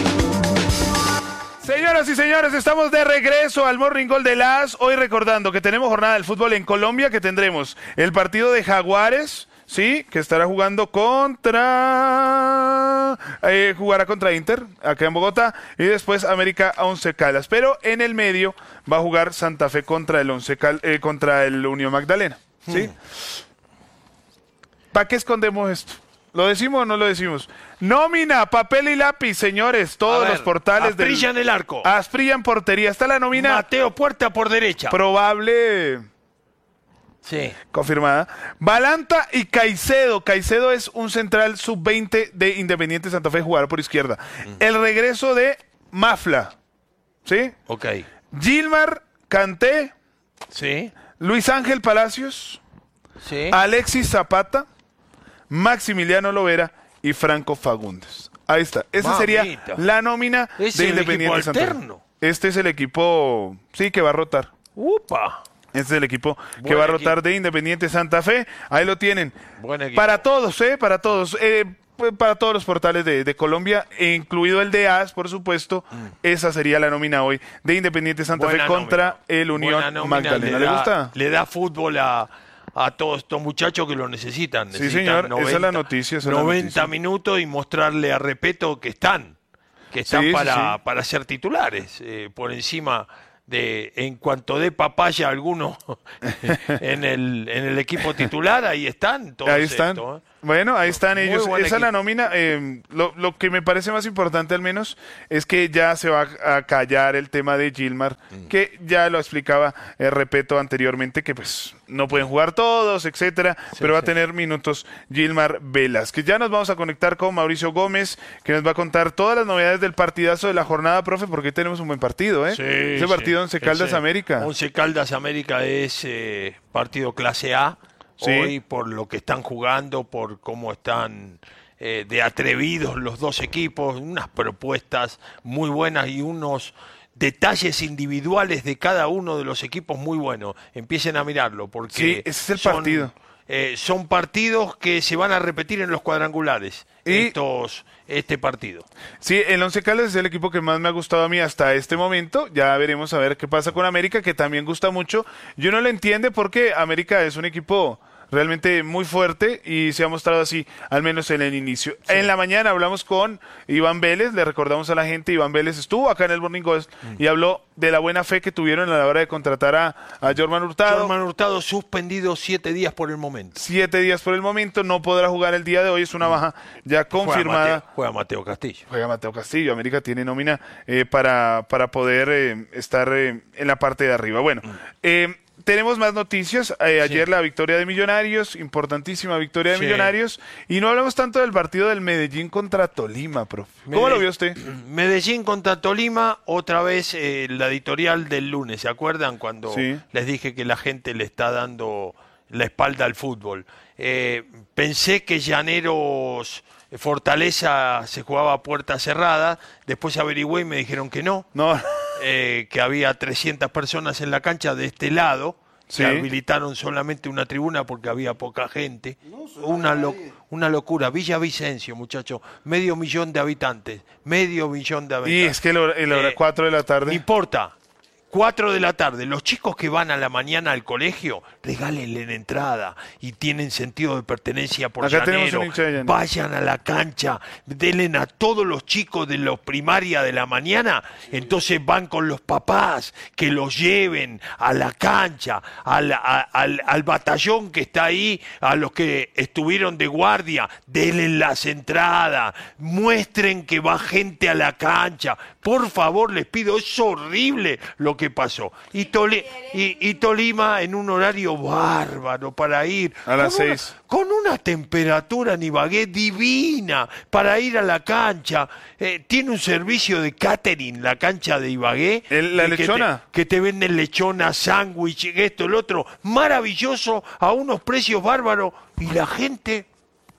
Señoras y señores, estamos de regreso al Morning Gol de las. Hoy recordando que tenemos jornada del fútbol en Colombia, que tendremos el partido de Jaguares, sí, que estará jugando contra... Eh, jugará contra Inter, acá en Bogotá, y después América a Once Caldas. Pero en el medio va a jugar Santa Fe contra el, Once Cal- eh, contra el Unión Magdalena, ¿sí? Hmm. ¿Para qué escondemos esto? ¿Lo decimos o no lo decimos? Nómina, papel y lápiz, señores. Todos
ver,
los portales del...
Asprilla en el arco.
Asprilla en portería. Está la nómina...
Mateo Puerta por derecha.
Probable...
Sí.
Confirmada. Balanta y Caicedo. Caicedo es un central sub veinte de Independiente Santa Fe, jugador por izquierda. Mm. El regreso de Mafla. ¿Sí?
Ok.
Gilmar Kanté.
Sí.
Luis Ángel Palacios.
Sí.
Alexis Zapata. Maximiliano Lovera y Franco Fagundes. Ahí está. Esa
Mamita.
sería la nómina
¿Es
de
el
Independiente
equipo
Santa Fe.
alterno?
Este es el equipo, sí, que va a rotar.
¡Upa!
Este es el equipo que
Buen
va a rotar
equipo.
de Independiente Santa Fe. Ahí lo tienen.
Buen equipo.
Para todos, ¿eh? Para todos. Eh, para todos los portales de, de Colombia, incluido el de A S, por supuesto. Mm. Esa sería la nómina hoy de Independiente Santa
Buena
Fe contra
nómina.
el Unión
Buena nómina.
Magdalena.
¿Le,
¿Le
da,
gusta?
Le da fútbol a, a todos estos muchachos que lo necesitan.
Sí,
necesitan
señor,
noventa,
esa es la noticia. Esa
noventa
es la noticia.
minutos y mostrarle a Repeto que están, que están
Sí, sí,
para,
sí.
para ser titulares, eh, por encima de, en cuanto dé papaya alguno en el, en el equipo titular, ahí están todos
Ahí están.
estos, ¿eh?
Bueno, ahí están
Muy
ellos.
buen
Esa es la
equipo.
nómina. Eh, lo, lo que me parece más importante al menos es que ya se va a callar el tema de Gilmar,
Mm.
que ya lo explicaba, eh, repito anteriormente, que pues no pueden jugar todos, etcétera, pero va a tener minutos Gilmar Velázquez. Ya nos vamos a conectar con Mauricio Gómez, que nos va a contar todas las novedades del partidazo de la jornada, profe, porque hoy tenemos un buen partido, ¿eh?
Sí,
Ese
sí.
partido Once Caldas
Ese
América.
Once Caldas América es eh, partido clase A.
Sí.
Hoy por lo que están jugando, por cómo están eh, de atrevidos los dos equipos, unas propuestas muy buenas y unos detalles individuales de cada uno de los equipos muy buenos. Empiecen a mirarlo porque
Sí, ese es el
son,
partido.
eh, son partidos que se van a repetir en los cuadrangulares.
Y-
Estos, este partido.
Sí, el Once Caldas es el equipo que más me ha gustado a mí hasta este momento. Ya veremos a ver qué pasa con América, que también gusta mucho. Yo no lo entiende porque América es un equipo realmente muy fuerte y se ha mostrado así, al menos en el inicio. En la mañana hablamos con Iván Vélez, le recordamos a la gente, Iván Vélez estuvo acá en el Morning Ghost y habló de la buena fe que tuvieron a la hora de contratar a, a Jorman Hurtado.
Jorman Hurtado suspendido siete días por el momento.
Siete días por el momento, no podrá jugar el día de hoy, es una baja ya confirmada.
Juega Mateo, juega Mateo Castillo.
Juega Mateo Castillo. América tiene nómina eh, para, para poder eh, estar eh, en la parte de arriba. Bueno, eh, tenemos más noticias. Eh, ayer la victoria de Millonarios, importantísima victoria de
Sí.
Millonarios. Y no hablamos tanto del partido del Medellín contra Tolima, profe. ¿Cómo
Medell-
lo vio usted?
Medellín contra Tolima, otra vez eh, la editorial del lunes. ¿Se acuerdan cuando
Sí.
les dije que la gente le está dando la espalda al fútbol? Eh, pensé que Llaneros Fortaleza se jugaba a puerta cerrada, después averigüé y me dijeron que no,
No.
eh, que había trescientas personas en la cancha de este lado,
Sí.
que habilitaron solamente una tribuna porque había poca gente. Una, lo- una locura. Villavicencio, muchachos, medio millón de habitantes, medio millón de
Y
habitantes.
es que el hora, el hora
Eh,
cuatro de la
No
tarde.
importa. Cuatro de la tarde, los chicos que van a la mañana al colegio, regálenle la entrada y tienen sentido de pertenencia por
Acá tenemos
Llanero.
un hincha de Llanero.
Vayan a la cancha, denle a todos los chicos de la primaria de la mañana, entonces van con los papás, que los lleven a la cancha, al, a- al, al batallón que está ahí, a los que estuvieron de guardia, denle las entradas, muestren que va gente a la cancha, por favor les pido, es horrible lo que pasó. Y, Toli- y, y Tolima en un horario bárbaro para ir.
A las
con una-
seis.
con una temperatura en Ibagué divina para ir a la cancha. Eh, tiene un servicio de catering la cancha de Ibagué.
El- la
eh, que te-
lechona.
Que te, venden lechona, sándwich, esto, el otro. Maravilloso, a unos precios bárbaros. Y la gente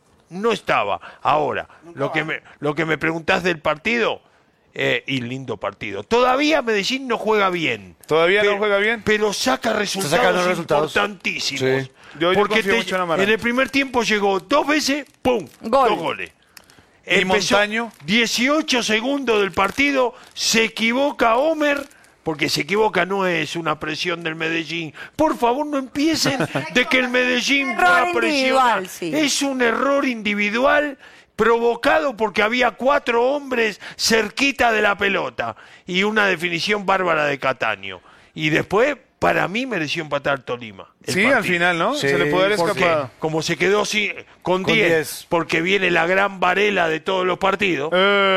no estaba. Ahora, lo que me, lo que me preguntás del partido... Eh, y lindo partido. Todavía Medellín no juega bien.
¿Todavía
pero,
no juega bien?
Pero saca resultados
sacando resultados.
importantísimos.
Sí.
Yo- yo
Porque
confío
te-
mucho en Amaranto.
en el primer tiempo llegó dos veces, ¡pum!
Gol.
Dos goles.
¿Y
Empezó
Montaño?
dieciocho segundos del partido, se equivoca Homer, porque se equivoca no es una presión del Medellín. Por favor, no empiecen de que el Medellín
Error
va a presionar.
individual, sí.
Es un error individual provocado porque había cuatro hombres cerquita de la pelota y una definición bárbara de Cataño. Y después, para mí, mereció empatar Tolima. el
Sí, al
partido.
final, ¿no?
Sí,
Se le puede haber
Porque
escapado.
como se quedó sí, con
Con
diez,
diez.
porque viene la gran Varela de todos los partidos,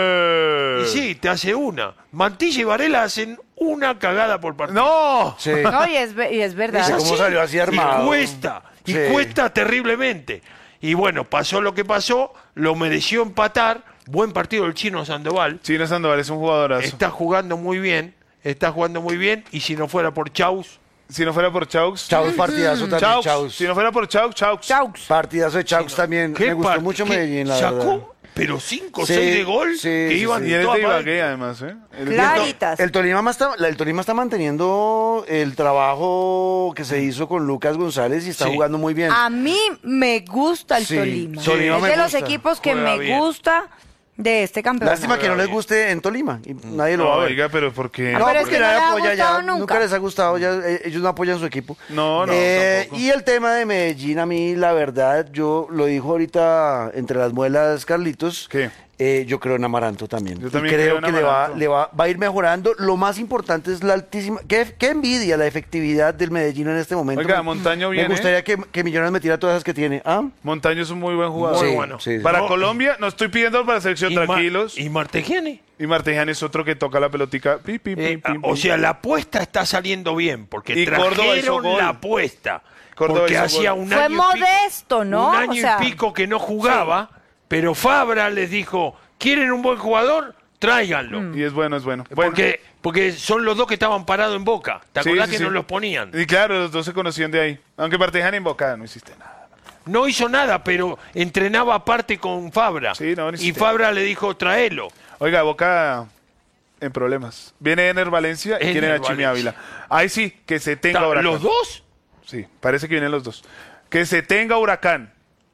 Eh.
y sí, te hace una. Mantilla y Varela hacen una cagada por partido.
¡No!
Sí.
No, y es, ve- y es verdad.
Ese- ¿Cómo salió así armado?
Y cuesta, y
Sí.
cuesta terriblemente. Y bueno, pasó lo que pasó, lo mereció empatar. Buen partido del Chino Sandoval.
Chino Sandoval es un jugadorazo.
Está jugando muy bien, está jugando muy bien. Y si no fuera por Chaus,
Si no fuera por Chaux.
Chaux, partidazo también,
Chaux.
Chaux.
Si no fuera por Chaux, Chaux.
Chaux.
Partidazo de Chaux también.
¿qué
Me gustó
par-
mucho
qué-
Medellín, la
sacó,
verdad.
pero cinco o
Sí,
seis de gol
sí,
que
sí,
iban
sí.
Y
de
él es
todas
de
partes.
Ibagué, además, ¿eh? Él es-
Claritas.
El Tolima, más está, la- el Tolima está manteniendo el trabajo que se hizo con Lucas González y está
Sí.
jugando muy bien.
A mí me gusta el
Sí,
Tolima.
Tolima
es
me
de los
gusta.
equipos que
Juega
me
bien.
gusta. de este campeonato.
Lástima que no les guste en Tolima. Y nadie lo
No,
va a ver.
oiga, pero ¿por qué?
Ah,
No,
pero es
porque
que no
nadie
les ha
apoya ya.
gustado
Nunca.
nunca.
les ha gustado. Ya, eh, ellos no apoyan su equipo.
No, no,
Eh,
tampoco.
y el tema de Medellín, a mí, la verdad, yo lo dijo ahorita entre las muelas Carlitos.
¿Qué?
Eh, yo creo en Amaranto también.
Yo
Y
también
creo,
creo en
que le va,
Amaranto.
le va, va a ir mejorando. Lo más importante es la altísima. Qué, qué envidia la efectividad del Medellín en este momento.
Oiga,
Me-
Montaño
Me
viene.
gustaría que, que Millonarios metiera todas esas que tiene. ¿Ah?
Montaño es un muy buen jugador.
Muy
Sí,
bueno. sí, sí.
Para
No.
Colombia, no estoy pidiendo para selección,
¿Y Ma-
tranquilos.
¿Y Martegiani?
Y Martegiani es otro que toca la pelotica. Pi, pi, pi,
Eh,
pi,
o
pi.
sea, la apuesta está saliendo bien, porque
Y Córdoba hizo
trajeron
gol.
la apuesta.
Córdoba
porque
hizo
hacía
gol.
un
Fue
año y pico-
modesto, ¿no?
Un
O
año
sea,
y pico que no jugaba, pero Fabra les dijo, ¿quieren un buen jugador? Tráiganlo.
Y es bueno, es bueno. Bueno.
Porque, porque son los dos que estaban parados en Boca. ¿Te
Sí,
acordás
sí,
que
sí.
no los ponían?
Y claro, los dos se conocían de ahí. Aunque Martegiani en Boca no hiciste nada.
No hizo nada, pero entrenaba aparte con Fabra.
Sí, no, ni
y
siquiera.
Fabra le dijo, tráelo.
Oiga, Boca en problemas. Viene Ener Valencia y
Ener
quieren a Chimi
Valencia.
Ávila. Ahí sí, que se tenga
Ta-
Huracán.
¿Los dos?
Sí, parece que vienen los dos. Que se tenga Huracán.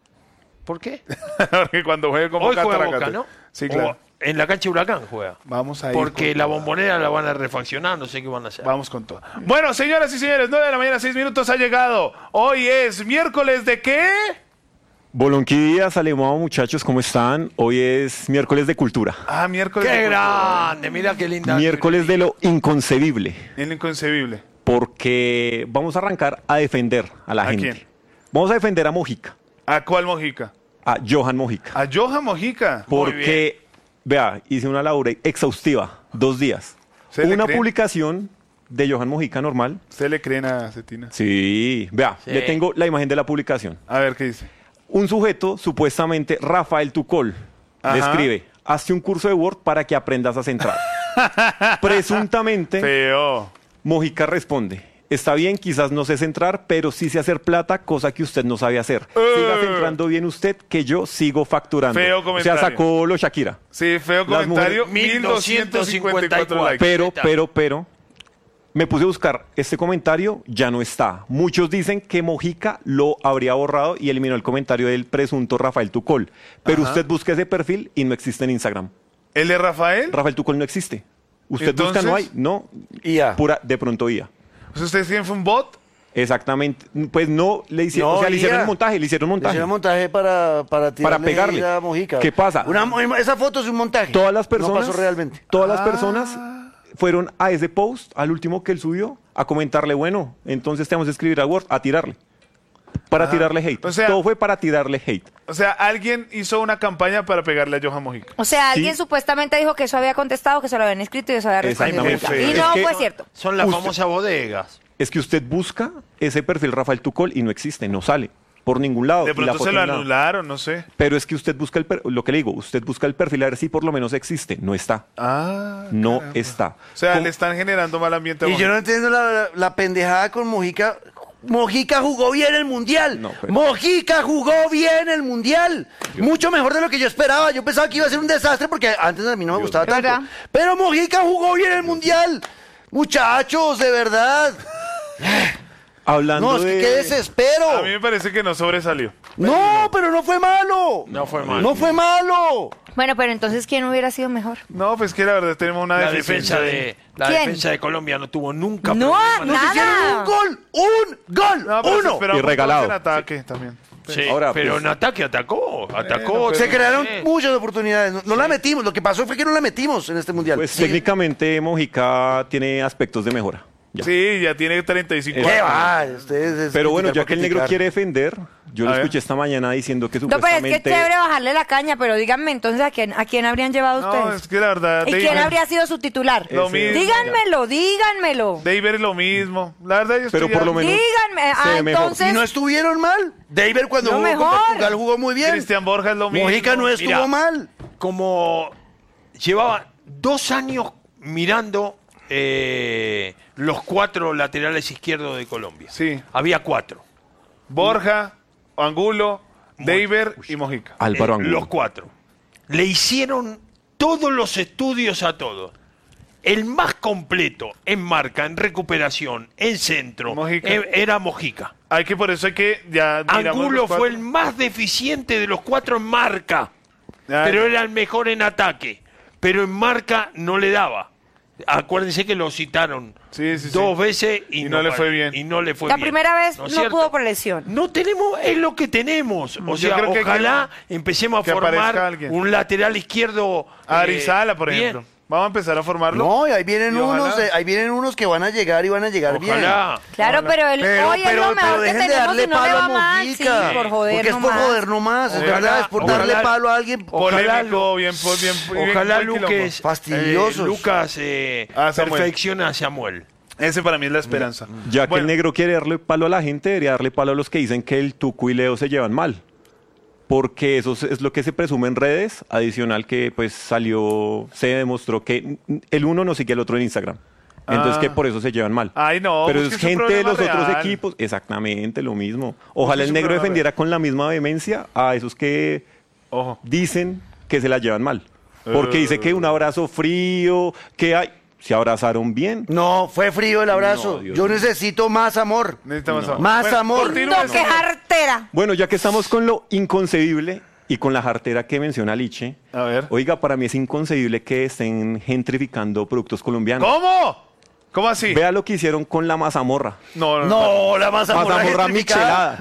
¿Por qué?
Porque cuando juegue con
Hoy
Boca,
juega
Taracate.
Boca, ¿no?
Sí, claro.
O en la cancha de Huracán juega.
Vamos a ir
Porque
con
la
toda.
bombonera la van a refaccionar, no sé qué van a hacer.
Vamos con todo. Bueno, señoras y señores, nueve de la mañana, seis minutos ha llegado. Hoy es miércoles de qué?
Bolonquilla, Salemao, muchachos, ¿cómo están? Hoy es miércoles de cultura.
Ah, miércoles
¡Qué
de
grande! Mira qué linda.
Miércoles de lo inconcebible.
El inconcebible.
Porque vamos a arrancar a defender a la
¿A
gente.
quién?
Vamos a defender a Mojica,
¿A cuál Mojica?
a Johan Mojica.
A Johan Mojica.
Porque, vea, hice una labor exhaustiva, dos días.
¿Se le
Una
creen?
publicación de Johan Mojica normal.
¿Usted le creen a Cetina?
Sí, vea,
Sí.
le tengo la imagen de la publicación.
A ver, ¿qué dice?
Un sujeto, supuestamente Rafael Tucol, le
Ajá.
escribe, hazte un curso de Word para que aprendas a centrar. Presuntamente,
Feo.
Mojica responde, está bien, quizás no sé centrar, pero sí sé hacer plata, cosa que usted no sabe hacer. Siga
Eh.
centrando bien usted, que yo sigo facturando.
Feo
O
comentario.
sea, sacó lo Shakira.
Sí, feo
Las
comentario.
mujeres-
mil doscientos cincuenta y cuatro likes.
Pero, pero, pero, me puse a buscar este comentario, ya no está. Muchos dicen que Mojica lo habría borrado y eliminó el comentario del presunto Rafael Tucol. Pero
Ajá.
usted busca ese perfil y no existe en Instagram.
¿El de Rafael?
Rafael Tucol no existe. Usted
Entonces-
busca, no hay, no.
I A.
Pura, de pronto I A.
O sea, ¿ustedes tienen un bot?
Exactamente. Pues no le hicieron,
No,
o sea, le hicieron
I A.
el montaje, le hicieron
Le
montaje.
hicieron montaje para, para, tirarle
pegarle.
a Mojica.
¿Qué pasa?
Una, esa foto es un montaje.
Todas las personas,
No pasó realmente.
todas las
Ah.
personas fueron a ese post, al último que él subió, a comentarle, bueno, entonces te vamos a escribir a Word, a tirarle. Para
Ah.
tirarle hate.
O sea-
Todo fue para tirarle hate.
O sea, alguien hizo una campaña para pegarle a Johan Mojica.
O sea, alguien
Sí.
supuestamente dijo que eso había contestado, que se lo habían escrito y eso había respondido.
Exactamente.
Y
Es
no
que-
fue cierto.
Son las
Usted-
famosas bodegas.
Es que usted busca ese perfil Rafael Tucol y no existe, no sale por ningún lado.
De
y la
pronto
foto
se lo
en nada.
anularon, no sé.
Pero es que usted busca el per- lo que le digo, usted busca el perfil a ver si por lo menos existe. No está.
Ah.
No
caramba.
está.
O sea,
¿Cómo?
le están generando mal ambiente a
Y yo
Mojica.
no entiendo la, la pendejada con Mojica. Mojica jugó bien el mundial.
No, pero-
Mojica jugó bien el mundial. Mucho mejor de lo que yo esperaba. Yo pensaba que iba a ser un desastre porque antes a mí no me gustaba
Es
tanto.
verdad.
Pero Mojica jugó bien el mundial. Muchachos, de verdad.
Hablando
No, es que
de...
qué desespero.
A mí me parece que no sobresalió.
No, pero no fue malo.
No fue malo.
No fue malo.
Bueno, pero entonces, ¿quién hubiera sido mejor?
No, pues que la verdad tenemos una
La
deficiencia
defensa de la
¿Quién?
defensa de Colombia no tuvo nunca
No,
problema.
no.
Nos hicieron
Nada.
un gol. Un gol.
No, pero se
Uno.
esperaba
Y
un
regalado.
en ataque también.
Sí,
Ahora,
pero
pues-
en ataque atacó, atacó.
pero-
Se crearon
Sí.
muchas oportunidades. No, no la metimos. Lo que pasó fue que no la metimos en este mundial.
Pues
Sí.
técnicamente Mojica tiene aspectos de mejora. Ya.
Sí, ya tiene treinta y cinco
¿Qué
años.
va? Ustedes es
Pero bueno,
criticar
ya
por
que el negro
criticar.
quiere defender, yo
A
lo
ver.
escuché esta mañana diciendo que
No, pero es
supuestamente...
que es chévere bajarle la caña, pero díganme entonces a quién, a quién habrían llevado
No,
ustedes.
es que la verdad.
¿Y
David-
quién habría sido su titular?
Lo mismo.
Díganmelo, díganmelo.
David es lo mismo. La verdad, yo
Pero
estoy
por
ya-
lo menos
Díganme.
se
Ah,
ve mejor.
entonces.
Y no estuvieron mal. David cuando
No,
jugó con
mejor.
Portugal jugó muy bien.
Cristian Borja es lo mismo.
Mojica no estuvo
Mira.
mal.
Como llevaba dos años mirando eh, los cuatro laterales izquierdos de Colombia.
Sí.
Había cuatro.
Borja, Angulo, David y Mojica.
Álvaro
Eh,
Angulo.
los cuatro. Le hicieron todos los estudios a todos. El más completo en marca, en recuperación, en centro,
Mojica.
eh, era Mojica.
Hay que por eso hay que ya miramos
Angulo
los
fue
cuatro.
el más deficiente de los cuatro en marca. pero era el mejor en ataque. Pero en marca no le daba. Acuérdense que lo citaron
sí, sí,
dos
sí.
veces y,
Y
no,
no le
pa-
fue bien.
Y no le fue
La
bien.
primera vez
¿No
no,
es cierto?
pudo por lesión.
No tenemos, es lo que tenemos. O
Yo
sea,
creo que-
ojalá empecemos a
que aparezca
formar
alguien.
un lateral izquierdo.
A
eh,
Arizala, por
bien.
ejemplo. Vamos a empezar a formarlo.
No, y ahí vienen
Y ojalá.
unos, eh, ahí vienen unos que van a llegar y van a llegar
Ojalá.
Claro,
Ojalá.
pero el,
bien.
hoy es lo mejor que
dejen de
tenemos
darle
y no le
palo
va
a
mal. Sí,
Mojica.
por joder
Porque es por
nomás.
joder nomás, es
Ojalá,
verdad, es por
ojalá.
darle palo a alguien.
Ojalá
Polémico, bien, pues, bien, bien,
Ojalá
buen quilombo.
Luques,
Fastidiosos.
eh, Lucas eh,
Ah, Samuel.
perfecciona a Samuel.
Ese para mí es la esperanza.
Ya que
Bueno.
el negro quiere darle palo a la gente, debería darle palo a los que dicen que el Tuco y Leo se llevan mal. Porque eso es- es lo que se presume en redes, adicional que pues salió, se demostró que el uno no sigue al otro en Instagram. Entonces
Ah.
que por eso se llevan mal.
Ay, no,
Pero
pues
es
que es un
gente de
problema
los otros
real.
equipos, exactamente lo mismo. Ojalá
es
el
un
negro
problema
defendiera con la misma vehemencia a esos que
Ojo.
dicen que se la llevan mal. Porque
Eh.
dice que un abrazo frío, que hay, se abrazaron bien.
No, fue frío el abrazo.
No, Dios
Yo
mío.
necesito más amor.
Necesitamos amor.
Más
Bueno,
amor.
continúe,
No, qué
señor.
jartera.
Bueno, ya que estamos con lo inconcebible y con la jartera que menciona Liche,
A ver.
oiga, para mí es inconcebible que estén gentrificando productos colombianos.
¿Cómo? ¿Cómo así?
Vea lo que hicieron con la mazamorra.
No, no, no.
No, la mazamorra
Mazamorra
gentrificada.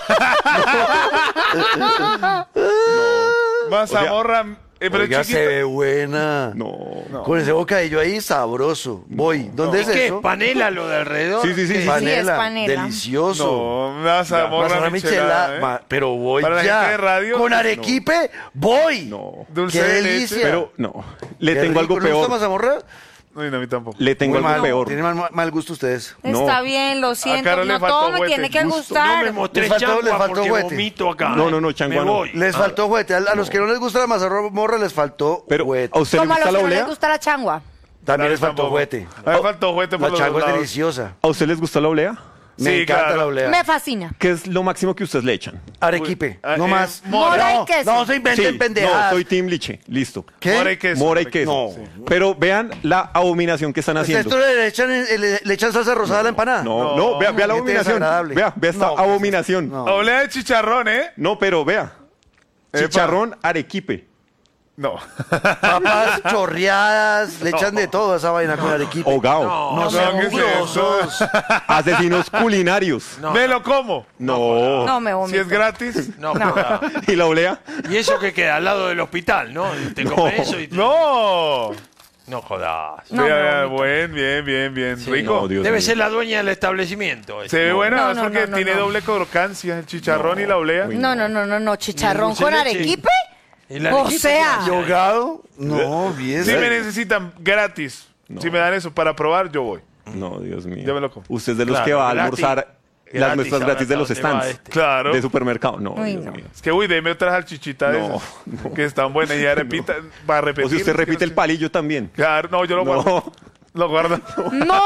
michelada.
Mazamorra. Eh, pero
Oiga,
chiquita.
se ve buena.
No.
Con ese bocadillo ahí, sabroso. Voy. ¿Dónde es
¿Qué?
eso?
¿Panela lo de alrededor?
Sí, sí, sí.
¿Qué?
sí.
Panela.
es panela.
Delicioso.
No, mazamorra,
Mazamorra
michelada.
michelada,
¿eh?
ma- pero voy
Para la
ya.
gente de radio,
Con
no.
arequipe, voy.
No.
Dulce
Qué
de leche.
delicia.
Pero no. Le
Qué
tengo
rico.
algo
¿No le gusta
peor.
mazamorra?
No, no, a mí tampoco.
Le tengo
Muy
algo
mal.
peor.
Tienen mal, mal gusto ustedes.
No.
Está bien, lo siento.
Carol le
No
faltó
todo me
juguete.
tiene que
Gusto.
gustar.
No me mostré
Les faltó- les
changua
faltó
porque
juguete.
vomito acá.
No, no, no,
Me
changua no.
voy.
Les faltó juguete. A, a los que no les gusta la mazamorra les faltó
Pero,
juguete.
¿a usted le
Como a
gusta
los
la
que no les
oblea?
gusta la changua.
También les faltó
Tampoco.
juguete.
A mí me faltó juguete por
La
los
changua
dos
es
lados.
deliciosa.
¿A usted les gusta la oblea?
Me
Sí,
encanta
claro.
la oblea.
Me fascina.
¿Qué es lo máximo que ustedes le echan?
Arequipe,
Ah,
no
eh,
más.
mora y
no,
queso.
no se inventen
Sí,
pendejadas.
no, soy Team Liche. Listo.
¿Qué?
Mora y queso.
Mora y queso.
No.
Sí.
Pero vean la abominación que están
¿Ustedes
haciendo.
esto le echan, le, le echan salsa rosada a la empanada?
No,
No,
no, vea, vea la
qué
abominación.
desagradable.
Vea, vea esta
No, pues,
abominación.
no.
No.
Oblea de chicharrón, ¿eh?
pero vea.
Epa.
Chicharrón arequipe.
No.
Papas chorreadas, le echan de todo a esa vaina con arequipe.
Hogao.
No,
No,
sean
¿qué es
mugrosos.
Asesinos culinarios.
No,
Me lo como.
No.
No me
Si
vomito.
es gratis.
No, joda.
¿Y la oblea?
Y eso que queda al lado del hospital, ¿no? Te
No.
comes eso y te...
No.
No jodas.
No,
Vea,
me
vea,
vomito.
buen, bien, bien, bien.
Sí.
Rico.
No, Dios
Debe
mío.
ser la dueña del establecimiento. ese.
Se ve bueno,
No,
es
no,
porque
no, no,
tiene
no.
doble crocancia, el chicharrón y la oblea.
No, no, no, no, no. Chicharrón
dulce
con
de leche.
arequipe.
¿Y la
O
arequipe
sea.
qué
¿Y
hace?
hogado? No, bien.
Si me necesitan gratis, si me dan eso para probar, yo voy.
No, Dios mío.
Ya me lo como.
Usted es de los
Claro,
que va a
gratis.
almorzar
Gratis,
las muestras
ahora
gratis de los
dónde va
stands.
este.
Claro.
De supermercado. No,
Uy,
Dios
no.
mío.
Es que, uy, deme otra salchichita de
No,
esas,
no.
que están buenas y ya repita, va a repetir.
O si usted repite el palillo también.
Claro, no, yo lo guardo.
No.
Lo guardo.
¡No!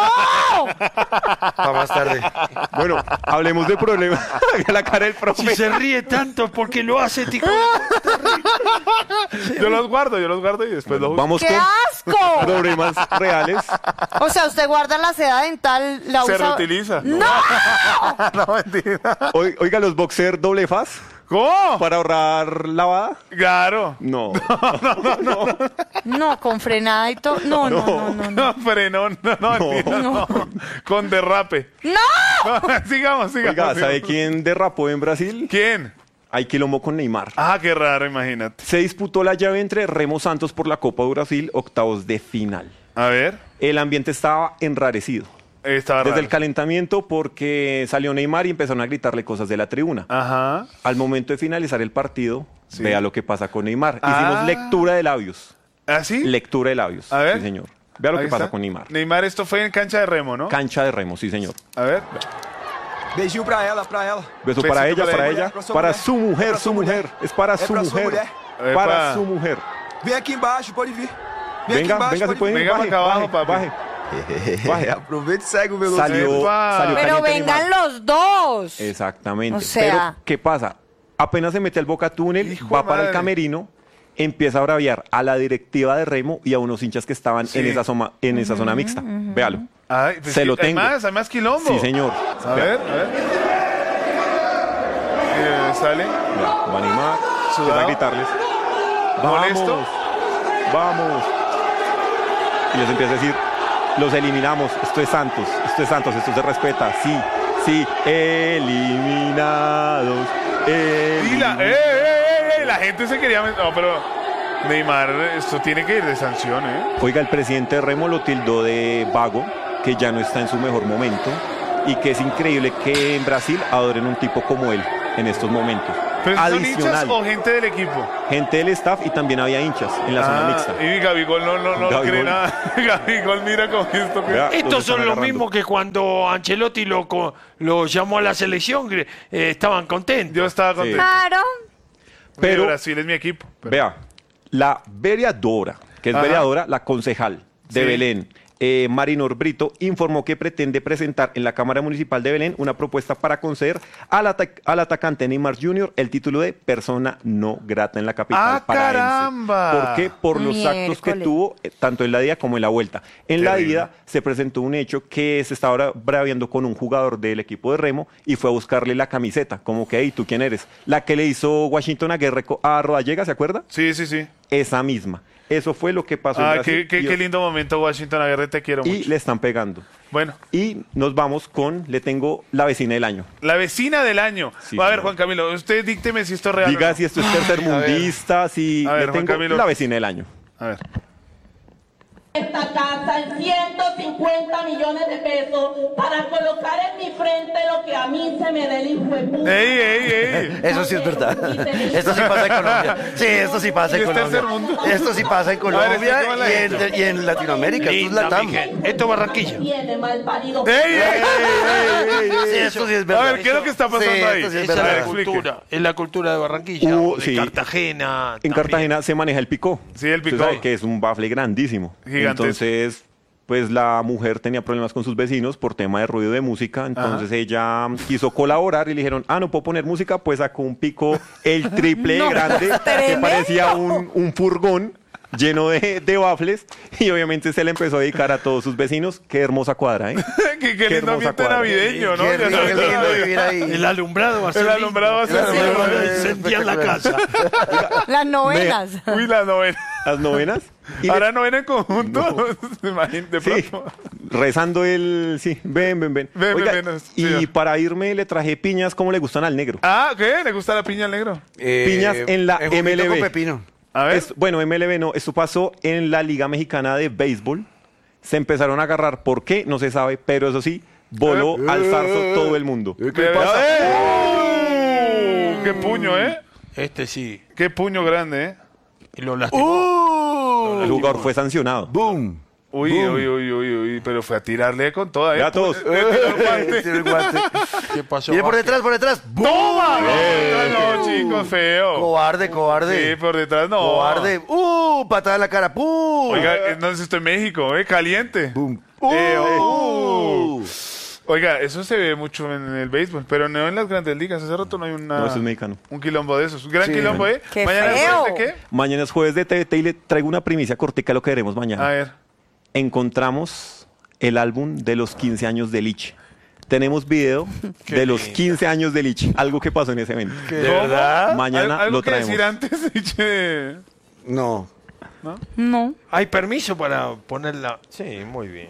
Para más tarde.
Bueno, hablemos de problemas. La cara del profe.
Si se ríe tanto es porque lo hace, tico.
Yo los guardo, yo los guardo y después los uso.
Vamos
¡Qué
con
asco!
problemas reales.
O sea, usted guarda la seda dental, la
Se
usa...
reutiliza.
¡No!
No, mentira.
Oi- Oiga, los boxer doble faz
¿Cómo?
para ahorrar lavada.
Claro.
No.
No, con frenada y todo. No, no, no, no. No.
No, frenón, no, no, mentira, no. Con derrape.
¡No!
No, sigamos, sigamos.
Oiga,
sigamos.
¿sabe quién derrapó en Brasil?
¿Quién?
Hay quilombo con Neymar.
Ah, qué raro, imagínate.
Se disputó la llave entre Remo Santos por la Copa de Brasil, octavos de final.
A ver.
El ambiente estaba enrarecido.
Estaba
Desde
raro.
el calentamiento porque salió Neymar y empezaron a gritarle cosas de la tribuna.
Ajá.
Al momento de finalizar el partido,
Sí.
vea lo que pasa con Neymar.
Ah.
Hicimos lectura de labios.
¿Ah, sí?
Lectura de labios.
A ver.
Sí, señor. Vea lo
Ahí
que pasa
está.
con Neymar.
Neymar, esto fue en cancha de remo, ¿no?
Cancha de Remo, sí, señor.
A ver.
Beijinho pra ela, pra ela.
Beso
Besito
para ella,
para
para
ella.
ella,
Pra sua
para
mulher.
su mujer,
É pra
su
sua
mujer.
mulher.
Es para
É
su
pra sua
mujer.
mulher.
Para
Epa.
su mujer.
Vem aqui embaixo, pode vir. Vem aqui
Venga,
embaixo,
venga, si
pode
pueden.
Venga
baje,
para acá abajo,
baje,
papi.
baje. Baje.
Aproveita e segue o velocidade.
Salió,
Epa.
salió
Pero
caliente
vengan
Neymar.
los dos.
Exactamente.
O sea-
Pero, ¿qué pasa? Apenas se mete al Boca Túnel,
Hijo
va
de
para el
madre.
camerino, empieza a braviar a la directiva de Remo y a unos hinchas que estaban
Sí.
en esa zona, en esa zona mixta. Véalo.
Ay, pues
Se
sí,
lo
hay
tengo.
más, hay más quilombo.
Sí, señor.
A ver, a ver. Eh, sale.
Vea, va a animar,
Sudado.
empieza a gritarles.
molesto.
Vamos. Y les empieza a decir, los eliminamos, esto es Santos, esto es Santos, esto se respeta, sí, sí, eliminados.
Y la,
eliminados.
eh, eh, eh, la gente se quería... No, pero Neymar, esto tiene que ir de sanción, ¿eh?
Oiga, el presidente de Remo lo tildó de vago, que ya no está en su mejor momento, y que es increíble que en Brasil adoren un tipo como él en estos momentos.
¿Pero son hinchas o gente del equipo?
Gente del staff y también había hinchas en la zona
Ah,
mixta.
y Gabigol no, no, no
Gabigol.
cree nada. Gabigol mira con esto. Que...
Vea, los
Estos
están
son los
agarrando.
mismos que cuando Ancelotti lo, co- lo llamó a la selección, eh, estaban contentos.
Yo estaba contento.
Claro.
Pero
Pero-
Brasil es mi equipo. Pero-
Vea, la vereadora, que es
Ajá.
vereadora, la concejal de
Sí.
Belén, eh, Marinor Brito, informó que pretende presentar en la Cámara Municipal de Belén una propuesta para conceder al, ata- al atacante Neymar junior el título de persona no grata en la capital
¡Ah,
paraense.
caramba!
¿Por qué? Por los actos que
Miércoles.
tuvo eh, tanto en la ida como en la vuelta. En la
Terrible.
ida se presentó un hecho que se estaba bra- braviando con un jugador del equipo de Remo y fue a buscarle la camiseta, como que, hey, ¿tú quién eres? La que le hizo Washington Aguirre co- a Rodallega, ¿se acuerda?
Sí, sí, sí.
Esa misma. Eso fue lo que pasó en
Ah,
Brasil.
qué, qué,
y,
qué lindo momento, Washington Aguirre, te quiero
y
mucho.
le están pegando.
Bueno,
Y nos vamos con, le tengo la vecina del año.
la vecina del año.
Sí,
a ver,
señor.
Juan Camilo, usted dícteme si esto es real. o
Diga
no.
si esto es tercermundista, si
A ver,
le
Juan
tengo
Camilo.
la vecina del año.
A ver.
Esta casa en ciento cincuenta millones de pesos para colocar en mi frente lo que a mí se me dé el hijo de puta.
¡Ey, ey, ey!
Eso sí es verdad. Esto sí pasa en Colombia. Sí, esto sí pasa en
¿Y es tercer
Colombia.
mundo?
Esto sí pasa en
A ver,
Colombia
explícame la
y en,
gente.
y en Latinoamérica. Esto es
Linda,
Latam.
mi gente. Esto es Barranquilla.
Tiene mal parido.
¡Ey, ey, ey, ey, ey!
Sí, esto sí es
A
verdad.
ver, ¿qué es lo que está pasando
Sí,
ahí?
esto sí es
Esa es
verdad.
la
Explique.
cultura. Es la cultura de Barranquilla,
Uh,
o de
sí.
Cartagena.
En
también.
Cartagena se maneja el picó.
Sí, el
Usted
picó.
sabe que es un bafle grandísimo.
Gigantesco.
Entonces, pues la mujer tenía problemas con sus vecinos por tema de ruido de música. Entonces ella quiso colaborar y le dijeron, ah, no puedo poner música. Pues sacó un pico el triple de
No,
grande que
tremendo.
parecía un, un furgón lleno de, de bafles. Y obviamente se le empezó a dedicar a todos sus vecinos. Qué hermosa cuadra, ¿eh?
qué, qué
Qué
lindo
hermosa
ambiente
cuadra.
navideño, ¿no?
Qué
Ya
rico,
sabes,
qué lindo
¿no?
vivir ahí.
El alumbrado va a ser
El alumbrado va a ser
lindo.
lindo.
Sí,
Sí,
sentían la casa.
Las novenas.
Uy, la novena.
Las novenas. Y le-
Ahora novena en conjunto. Imagínate, de
Sí,
pronto.
rezando el... Sí, ven, ven, ven.
Ven,
Oiga,
ven, ven,
y
sí.
para irme le traje piñas como le gustan al negro.
Ah, ¿qué? ¿Le gusta la piña al negro?
Eh,
Piñas en la
juguito
M L B.
con pepino.
A ver.
Es- bueno, M L B no, esto pasó en la Liga Mexicana de Béisbol. Se empezaron a agarrar, ¿por qué? No se sabe, pero eso sí, voló
Eh,
al zarzo todo el mundo.
¿Qué pasa? ¡Eh! ¡Qué puño, eh!
Este sí.
¡Qué puño grande, eh!
Y lo lastimó.
El jugador fue sancionado.
¡Boom!
Uy,
Boom.
uy, uy, uy, uy, pero fue a tirarle con toda, eh.
Vea todos.
Le tiró el guante.
Tiene el guante.
¿Qué pasó?
Viene por detrás, por detrás.
¡Toma! No, no, chicos, feo.
Cobarde, cobarde.
Sí, por detrás no.
Cobarde. ¡Uh! Patada en la cara. ¡Pum!
Oiga, eh, no sé si estoy en México, eh, caliente.
¡Boom!
Eh,
¡Uh!
uh. Oiga, eso se ve mucho en el béisbol, pero no en las grandes ligas. Hace rato no hay una,
No, eso es mexicano.
un quilombo de esos. Un gran
Sí.
quilombo, ¿eh?
¡Qué
Mañana
feo!
después de qué?
Mañana es jueves de T V T y le traigo una primicia cortica de lo que veremos
A
mañana.
ver.
Encontramos el álbum de los quince años de Lich. Tenemos video de los quince años de Lich, algo que pasó en ese evento.
¿De verdad?
Mañana
¿Al- ¿Algo
lo
que
traemos.
decir antes? Che.
No.
No.
¿Hay permiso para ponerla? Sí, muy bien.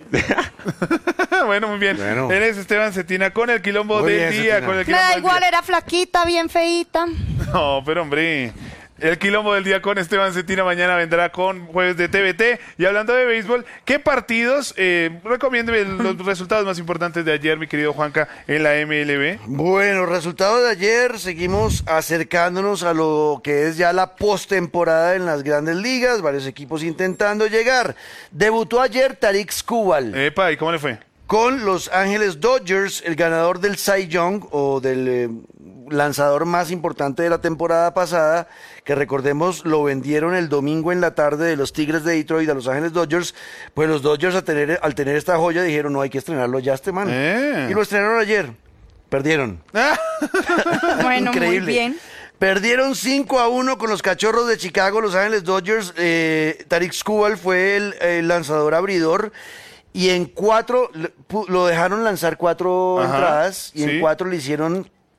Bueno, muy bien.
Bueno.
Eres Esteban Cetina con el quilombo
Muy
del
bien,
día.
Cetina.
Con el
Me
quilombo
da
del
igual,
día.
era flaquita, bien feíta.
No, pero hombre. El quilombo del día con Esteban Cetina mañana vendrá con jueves de T V T. Y hablando de béisbol, ¿qué partidos? Eh, recomiéndeme los resultados más importantes de ayer, mi querido Juanca, en la M L B.
Bueno, resultado de ayer, seguimos acercándonos a lo que es ya la postemporada en las grandes ligas, varios equipos intentando llegar. Debutó ayer Tarik Skubal
Epa, ¿y cómo le fue?
con Los Ángeles Dodgers, el ganador del Cy Young o del eh, lanzador más importante de la temporada pasada, que recordemos lo vendieron el domingo en la tarde de los Tigres de Detroit a Los Ángeles Dodgers. Pues los Dodgers al tener, al tener esta joya dijeron, no, hay que estrenarlo ya este man.
Eh.
Y lo estrenaron ayer. Perdieron.
Bueno,
Increíble.
muy bien.
Perdieron cinco a uno con los Cachorros de Chicago, Los Ángeles Dodgers. Eh, Tarik Skubal fue el, el lanzador abridor. Y en cuatro, le- pu- lo dejaron lanzar cuatro
Ajá,
entradas. Y
sí.
en cuatro le hicieron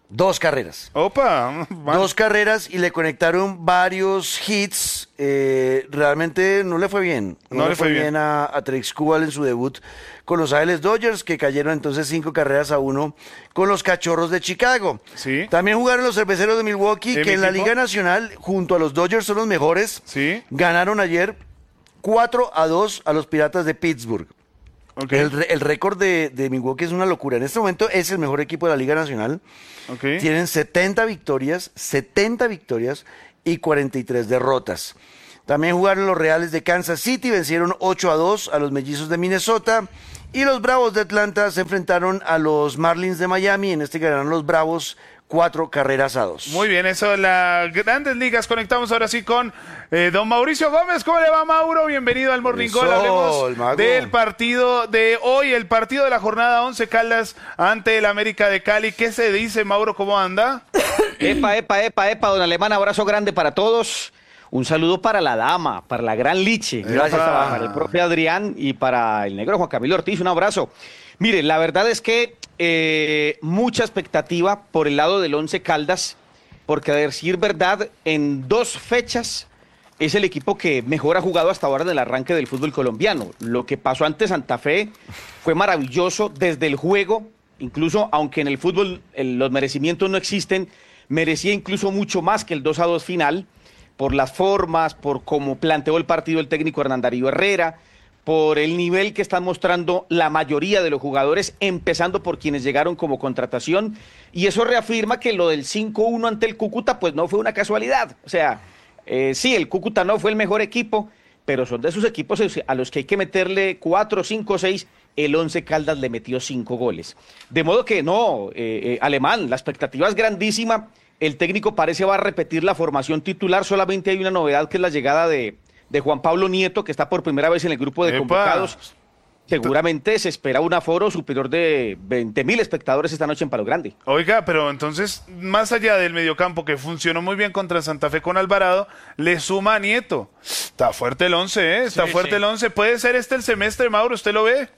Dos carreras.
Opa.
Dos carreras y le conectaron varios hits. Eh, realmente no le fue bien. No, no le fue bien, bien a, a Trix Kubal en su debut con Los Ángeles Dodgers, que cayeron entonces cinco carreras a uno con los Cachorros de Chicago.
Sí.
También jugaron los Cerveceros de Milwaukee, que en la Liga Nacional, junto a los Dodgers, son los mejores.
Sí.
Ganaron ayer cuatro a dos a los Piratas de Pittsburgh. Okay. El, el récord de, de Milwaukee es una locura. En este momento es el mejor equipo de la Liga Nacional.
Okay.
Tienen setenta victorias, setenta victorias y cuarenta y tres derrotas. También jugaron los Reales de Kansas City, vencieron ocho a dos a los Mellizos de Minnesota. Y los Bravos de Atlanta se enfrentaron a los Marlins de Miami. En este ganaron los Bravos cuatro carreras a dos.
Muy bien, eso de las Grandes Ligas. Conectamos ahora sí con eh, don Mauricio Gómez. ¿Cómo le va, Mauro? Bienvenido al Morning Call. Hablemos del partido de hoy, el partido de la jornada once, Caldas ante el América de Cali. ¿Qué se dice, Mauro? ¿Cómo anda?
Epa, epa, epa, epa, don Alemán. Abrazo grande para todos. Un saludo para la dama, para la gran Liche. Gracias a, para el profe Adrián y para el negro Juan Camilo Ortiz. Un abrazo. Mire, la verdad es que eh, mucha expectativa por el lado del Once Caldas, porque a decir verdad, en dos fechas es el equipo que mejor ha jugado hasta ahora en el arranque del fútbol colombiano. Lo que pasó ante Santa Fe fue maravilloso desde el juego, incluso aunque en el fútbol el, los merecimientos no existen, merecía incluso mucho más que el dos a dos final, por las formas, por cómo planteó el partido el técnico Hernán Darío Herrera, por el nivel que están mostrando la mayoría de los jugadores, empezando por quienes llegaron como contratación, y eso reafirma que lo del cinco uno ante el Cúcuta pues no fue una casualidad. O sea, eh, sí, el Cúcuta no fue el mejor equipo, pero son de esos equipos a los que hay que meterle cuatro, cinco, seis. El Once Caldas le metió cinco goles. De modo que no, eh, eh, Alemán, la expectativa es grandísima. El técnico parece va a repetir la formación titular. Solamente hay una novedad, que es la llegada de, de Juan Pablo Nieto, que está por primera vez en el grupo de
¡Epa!
Convocados. Seguramente se espera un aforo superior de veinte mil espectadores esta noche en Palo Grande.
Oiga, pero entonces, más allá del mediocampo, que funcionó muy bien contra Santa Fe con Alvarado, le suma a Nieto. Está fuerte el once, ¿eh? Está sí, fuerte sí. el once. ¿Puede ser este el semestre, Mauro? ¿Usted lo ve?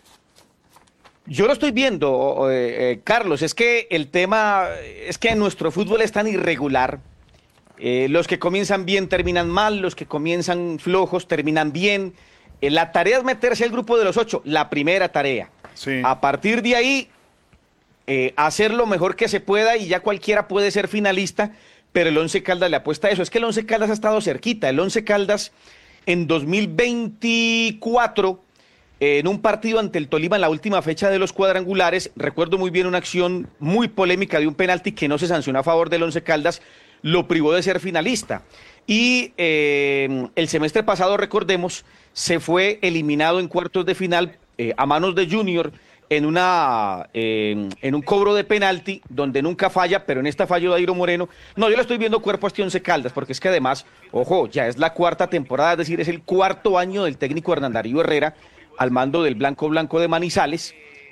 Yo lo estoy viendo, eh, eh, Carlos. Es que el tema, es que nuestro fútbol es tan irregular. Eh, los que comienzan bien terminan mal, los que comienzan flojos terminan bien. Eh, la tarea es meterse al grupo de los ocho, la primera tarea.
Sí.
A partir de ahí, eh, hacer lo mejor que se pueda y ya cualquiera puede ser finalista, pero el Once Caldas le apuesta a eso. Es que el Once Caldas ha estado cerquita. El Once Caldas en dos mil veinticuatro... en un partido ante el Tolima en la última fecha de los cuadrangulares, recuerdo muy bien una acción muy polémica de un penalti que no se sancionó a favor del Once Caldas, lo privó de ser finalista. Y eh, el semestre pasado, recordemos, se fue eliminado en cuartos de final eh, a manos de Junior en, una, eh, en un cobro de penalti donde nunca falla, pero en esta falló Dairo Moreno. No, yo le estoy viendo cuerpo a este Once Caldas, porque es que además, ojo, ya es la cuarta temporada, es decir, es el cuarto año del técnico Hernán Darío Herrera al mando del Blanco Blanco de Manizales,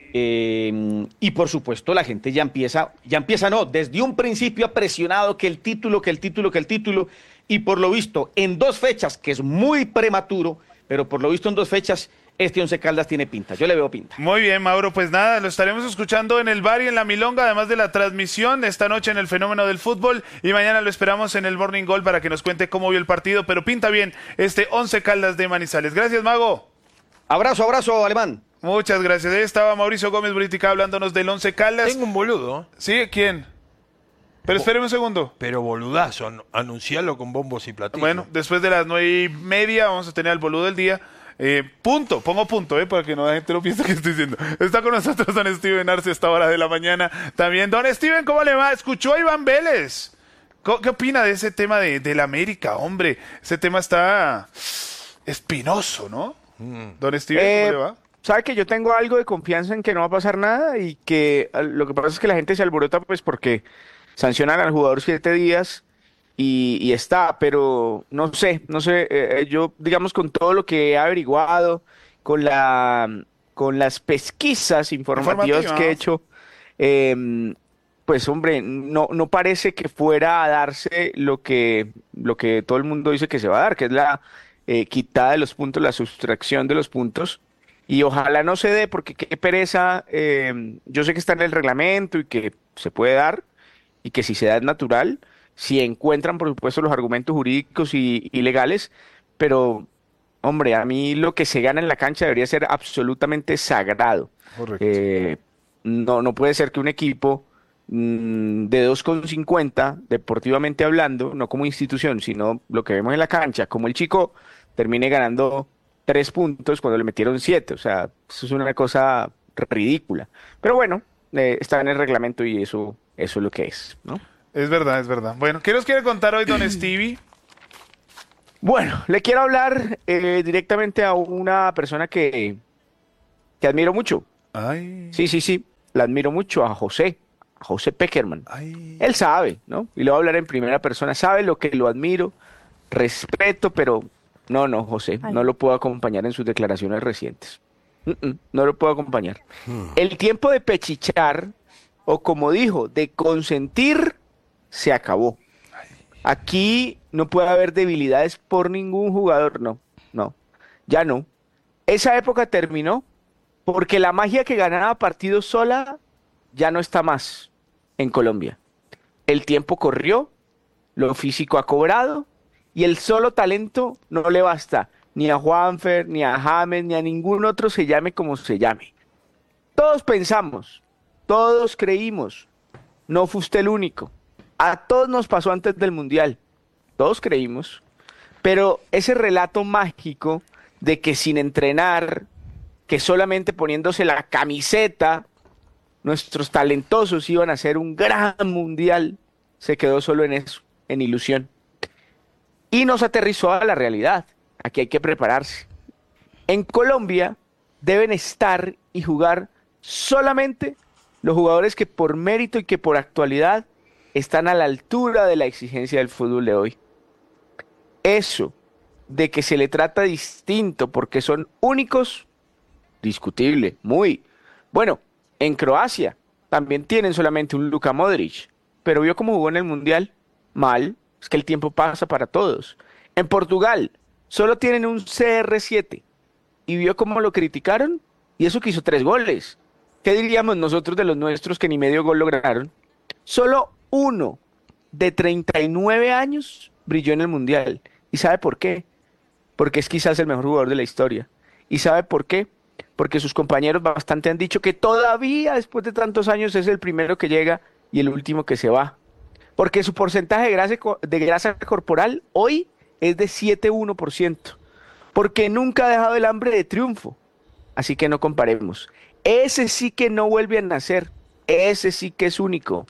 eh, y por supuesto la gente ya empieza, ya empieza no, desde un principio ha presionado que el título, que el título, que el título, y por lo visto en dos fechas, que es muy prematuro, pero por lo visto en dos fechas, este Once Caldas tiene pinta, yo le veo pinta.
Muy bien, Mauro, pues nada, lo estaremos escuchando en el bar y en la Milonga, además de la transmisión esta noche en el Fenómeno del Fútbol, y mañana lo esperamos en el Morning Goal para que nos cuente cómo vio el partido, pero pinta bien este Once Caldas de Manizales. Gracias, Mago.
Abrazo, abrazo, Alemán.
Muchas gracias. Ahí estaba Mauricio Gómez Britica hablándonos del Once Caldas.
Tengo un boludo.
¿Sí? ¿Quién? Pero espéreme un segundo.
Pero boludazo, anunciarlo con bombos y platillos.
Bueno, después de las nueve y media vamos a tener al boludo del día. Eh, punto, pongo punto, eh, para que no la gente lo piense que estoy diciendo. Está con nosotros don Steven Arce a esta hora de la mañana. También, don Steven, ¿cómo le va? Escuchó a Iván Vélez. ¿Qué opina de ese tema de, de la América, hombre? Ese tema está espinoso, ¿no? Mm. Don Steven, ¿cómo
eh,
le va?
Sabe que yo tengo algo de confianza en que no va a pasar nada y que lo que pasa es que la gente se alborota pues porque sancionan al jugador siete días y, y está, pero no sé, no sé, eh, yo digamos con todo lo que he averiguado, con la con las pesquisas informativas Informativa. que he hecho, eh, pues hombre, no, no parece que fuera a darse lo que, lo que todo el mundo dice que se va a dar, que es la eh, quitada de los puntos, la sustracción de los puntos. Y ojalá no se dé, porque qué pereza, eh, yo sé que está en el reglamento y que se puede dar, y que si se da es natural, si encuentran, por supuesto, los argumentos jurídicos y, y legales, pero, hombre, a mí lo que se gana en la cancha debería ser absolutamente sagrado.
Correcto.
Eh, no, no puede ser que un equipo mm, de dos con cincuenta, deportivamente hablando, no como institución, sino lo que vemos en la cancha, como el Chico termine ganando tres puntos cuando le metieron siete. O sea, eso es una cosa ridícula. Pero bueno, eh, está en el reglamento y eso, eso es lo que es, ¿no?
Es verdad, es verdad. Bueno, ¿qué nos quiere contar hoy don Stevie?
Bueno, le quiero hablar eh, directamente a una persona que, que admiro mucho.
Ay.
Sí, sí, sí, la admiro mucho, a José, a José Pekerman.
Ay.
Él sabe, ¿no? Y le voy a hablar en primera persona, sabe lo que lo admiro, respeto, pero no, no, José,
Ay.
no lo puedo acompañar en sus declaraciones recientes. Mm-mm, no lo puedo acompañar.
Hmm.
El tiempo de pechichar, o como dijo, de consentir, se acabó. Aquí no puede haber debilidades por ningún jugador, no, no, ya no. Esa época terminó porque la magia que ganaba partidos sola ya no está más en Colombia. El tiempo corrió, lo físico ha cobrado y el solo talento no le basta ni a Juanfer, ni a James, ni a ningún otro, se llame como se llame. Todos pensamos, todos creímos, no fue usted el único. A todos nos pasó antes del Mundial, todos creímos, pero ese relato mágico de que sin entrenar, que solamente poniéndose la camiseta, nuestros talentosos iban a hacer un gran Mundial, se quedó solo en eso, en ilusión. Y nos aterrizó a la realidad, aquí hay que prepararse. En Colombia deben estar y jugar solamente los jugadores que por mérito y que por actualidad están a la altura de la exigencia del fútbol de hoy. Eso de que se le trata distinto porque son únicos, discutible, muy. Bueno, en Croacia también tienen solamente un Luka Modric, pero vio cómo jugó en el Mundial, mal, es que el tiempo pasa para todos. En Portugal solo tienen un C R siete y vio cómo lo criticaron y eso que hizo tres goles. ¿Qué diríamos nosotros de los nuestros que ni medio gol lograron? Solo uno de treinta y nueve años brilló en el Mundial. ¿Y sabe por qué? Porque es quizás el mejor jugador de la historia. ¿Y sabe por qué? Porque sus compañeros bastante han dicho que todavía después de tantos años es el primero que llega y el último que se va. Porque su porcentaje de grasa, de grasa corporal hoy es de siete punto uno por ciento. Porque nunca ha dejado el hambre de triunfo. Así que no comparemos. Ese sí que no vuelve a nacer. Ese sí que es único.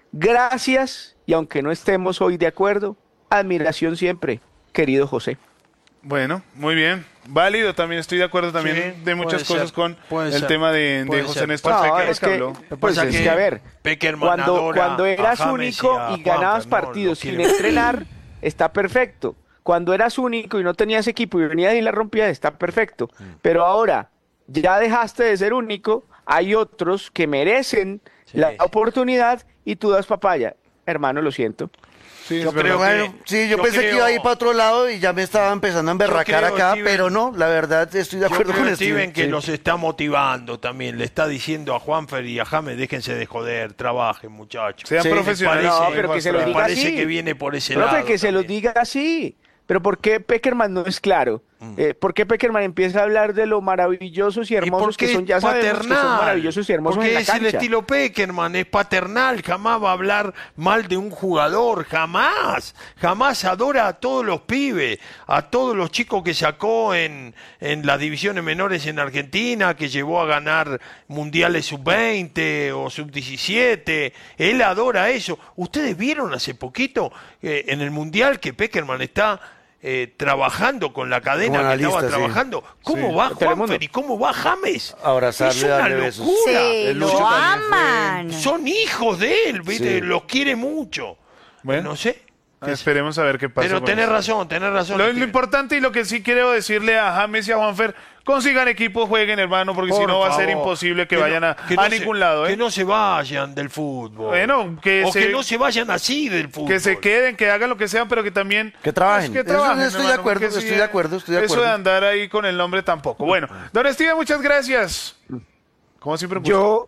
Gracias, y aunque no estemos hoy de acuerdo, admiración siempre, querido José.
Bueno, muy bien. Válido, también estoy de acuerdo también
Sí,
de muchas
puede
cosas
ser,
con
puede
el
ser,
tema de,
puede
de José
ser.
Néstor
No,
Pecker,
es
que
que,
habló.
pues
pasa
es
que
que, a ver,
Pekerman
cuando,
adora
cuando eras
a James
único
y a
y ganabas
Juanfer, ¿no?
partidos
Lo
sin
quiere-
entrenar, está perfecto. Cuando eras único y no tenías equipo y venías y la rompías, está perfecto. Pero ahora, ya dejaste de ser único, hay otros que merecen la oportunidad y tú das papaya. Hermano, lo siento.
Sí,
Yo
es verdad.
creo, bueno, sí, yo,
yo
pensé que
creo-
iba a ir para otro lado y ya me estaba empezando a emberracar
creo,
acá,
Steven,
pero no, la verdad estoy de
Yo
acuerdo
creo,
con
Steven,
Steven.
que
sí.
los está motivando también. Le está diciendo a Juanfer y a James, déjense de joder, trabajen, muchachos.
Sean
Sí,
profesionales.
no,
sí,
pero que se lo
Juan
Me
diga
parece
así.
que viene por ese
Profe,
lado.
que se lo
también.
diga así. Pero ¿por qué Pekerman no es claro? Eh, ¿Por qué Pekerman empieza a hablar de lo maravillosos y
¿Y
hermosos
por qué
que son? Ya
es
sabemos que
paternal?
son maravillosos y hermosos
Porque
en la
es el
cancha.
estilo Pekerman, es paternal, jamás va a hablar mal de un jugador, jamás, jamás adora a todos los pibes, a todos los chicos que sacó en, en las divisiones menores en Argentina, que llevó a ganar mundiales sub veinte o sub diecisiete, él adora eso. Ustedes vieron hace poquito eh, en el mundial que Pekerman está eh, trabajando con la cadena
Como
que estaba
analista, sí.
trabajando. ¿Cómo
Sí.
va
Telemundo.
Juanfer y cómo va James?
Abrazarle,
es una
darle besos.
locura.
Sí,
el
lo
Lucho también fue-
aman.
Son hijos de él, ¿viste?
Sí.
Los quiere mucho.
Bueno.
No sé.
Esperemos a ver qué pasa.
Pero
con
tenés
eso.
razón, tenés razón.
Lo, lo
Steven.
importante y lo que sí quiero decirle a James y a Juanfer, consigan equipo, jueguen, hermano, porque si
Por
no va a ser
favor.
imposible que,
no-
vayan a,
que no
a
se-
ningún lado. ¿eh?
Que no se vayan del fútbol.
Bueno, que
o
se-
que no se vayan así del fútbol.
Que se queden, que hagan lo que sean, pero que también...
Que trabajen.
pues, que
Eso
trabajen,
estoy de
hermano,
acuerdo,
porque
estoy
sí,
de acuerdo, estoy de
Eso
acuerdo.
de andar ahí con el nombre tampoco. Bueno, don Steven, muchas gracias. Como siempre, un gusto.
Yo,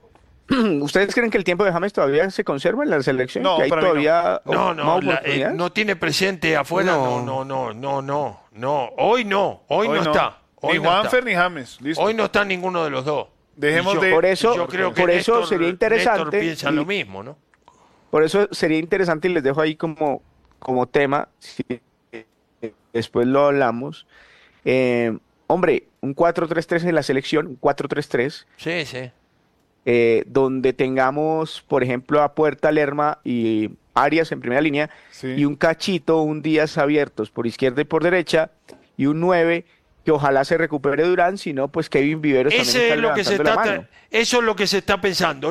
¿Ustedes creen que el tiempo de James todavía se conserva en la selección?
No,
¿Que hay
para mí
todavía
No, no,
más
la- eh,
oportunidades?
no tiene presente afuera, no, no, no, no, no, no. Hoy no, hoy, no, está. Hoy
Ni
no
Juanfer
está.
ni James. Listo.
Hoy no está ninguno de los dos.
Dejemos
Y yo-
de-
Por eso,
yo creo que
por eso
Néstor-
sería interesante.
Néstor piensa
y-
lo mismo, ¿no?
Por eso sería interesante y les dejo ahí como, como tema, si después lo hablamos. Eh, hombre, un cuatro tres tres en la selección, un cuatro tres tres,
Sí, sí.
eh, donde tengamos, por ejemplo, a Puerta, Lerma y Arias en primera línea, y un Cachito, un Díaz abiertos por izquierda y por derecha, y un nueve que ojalá se recupere Durán, si no, pues Kevin Viveros también
Ese
está
es lo que se
levantando la
está,
mano.
eso es lo que se está pensando.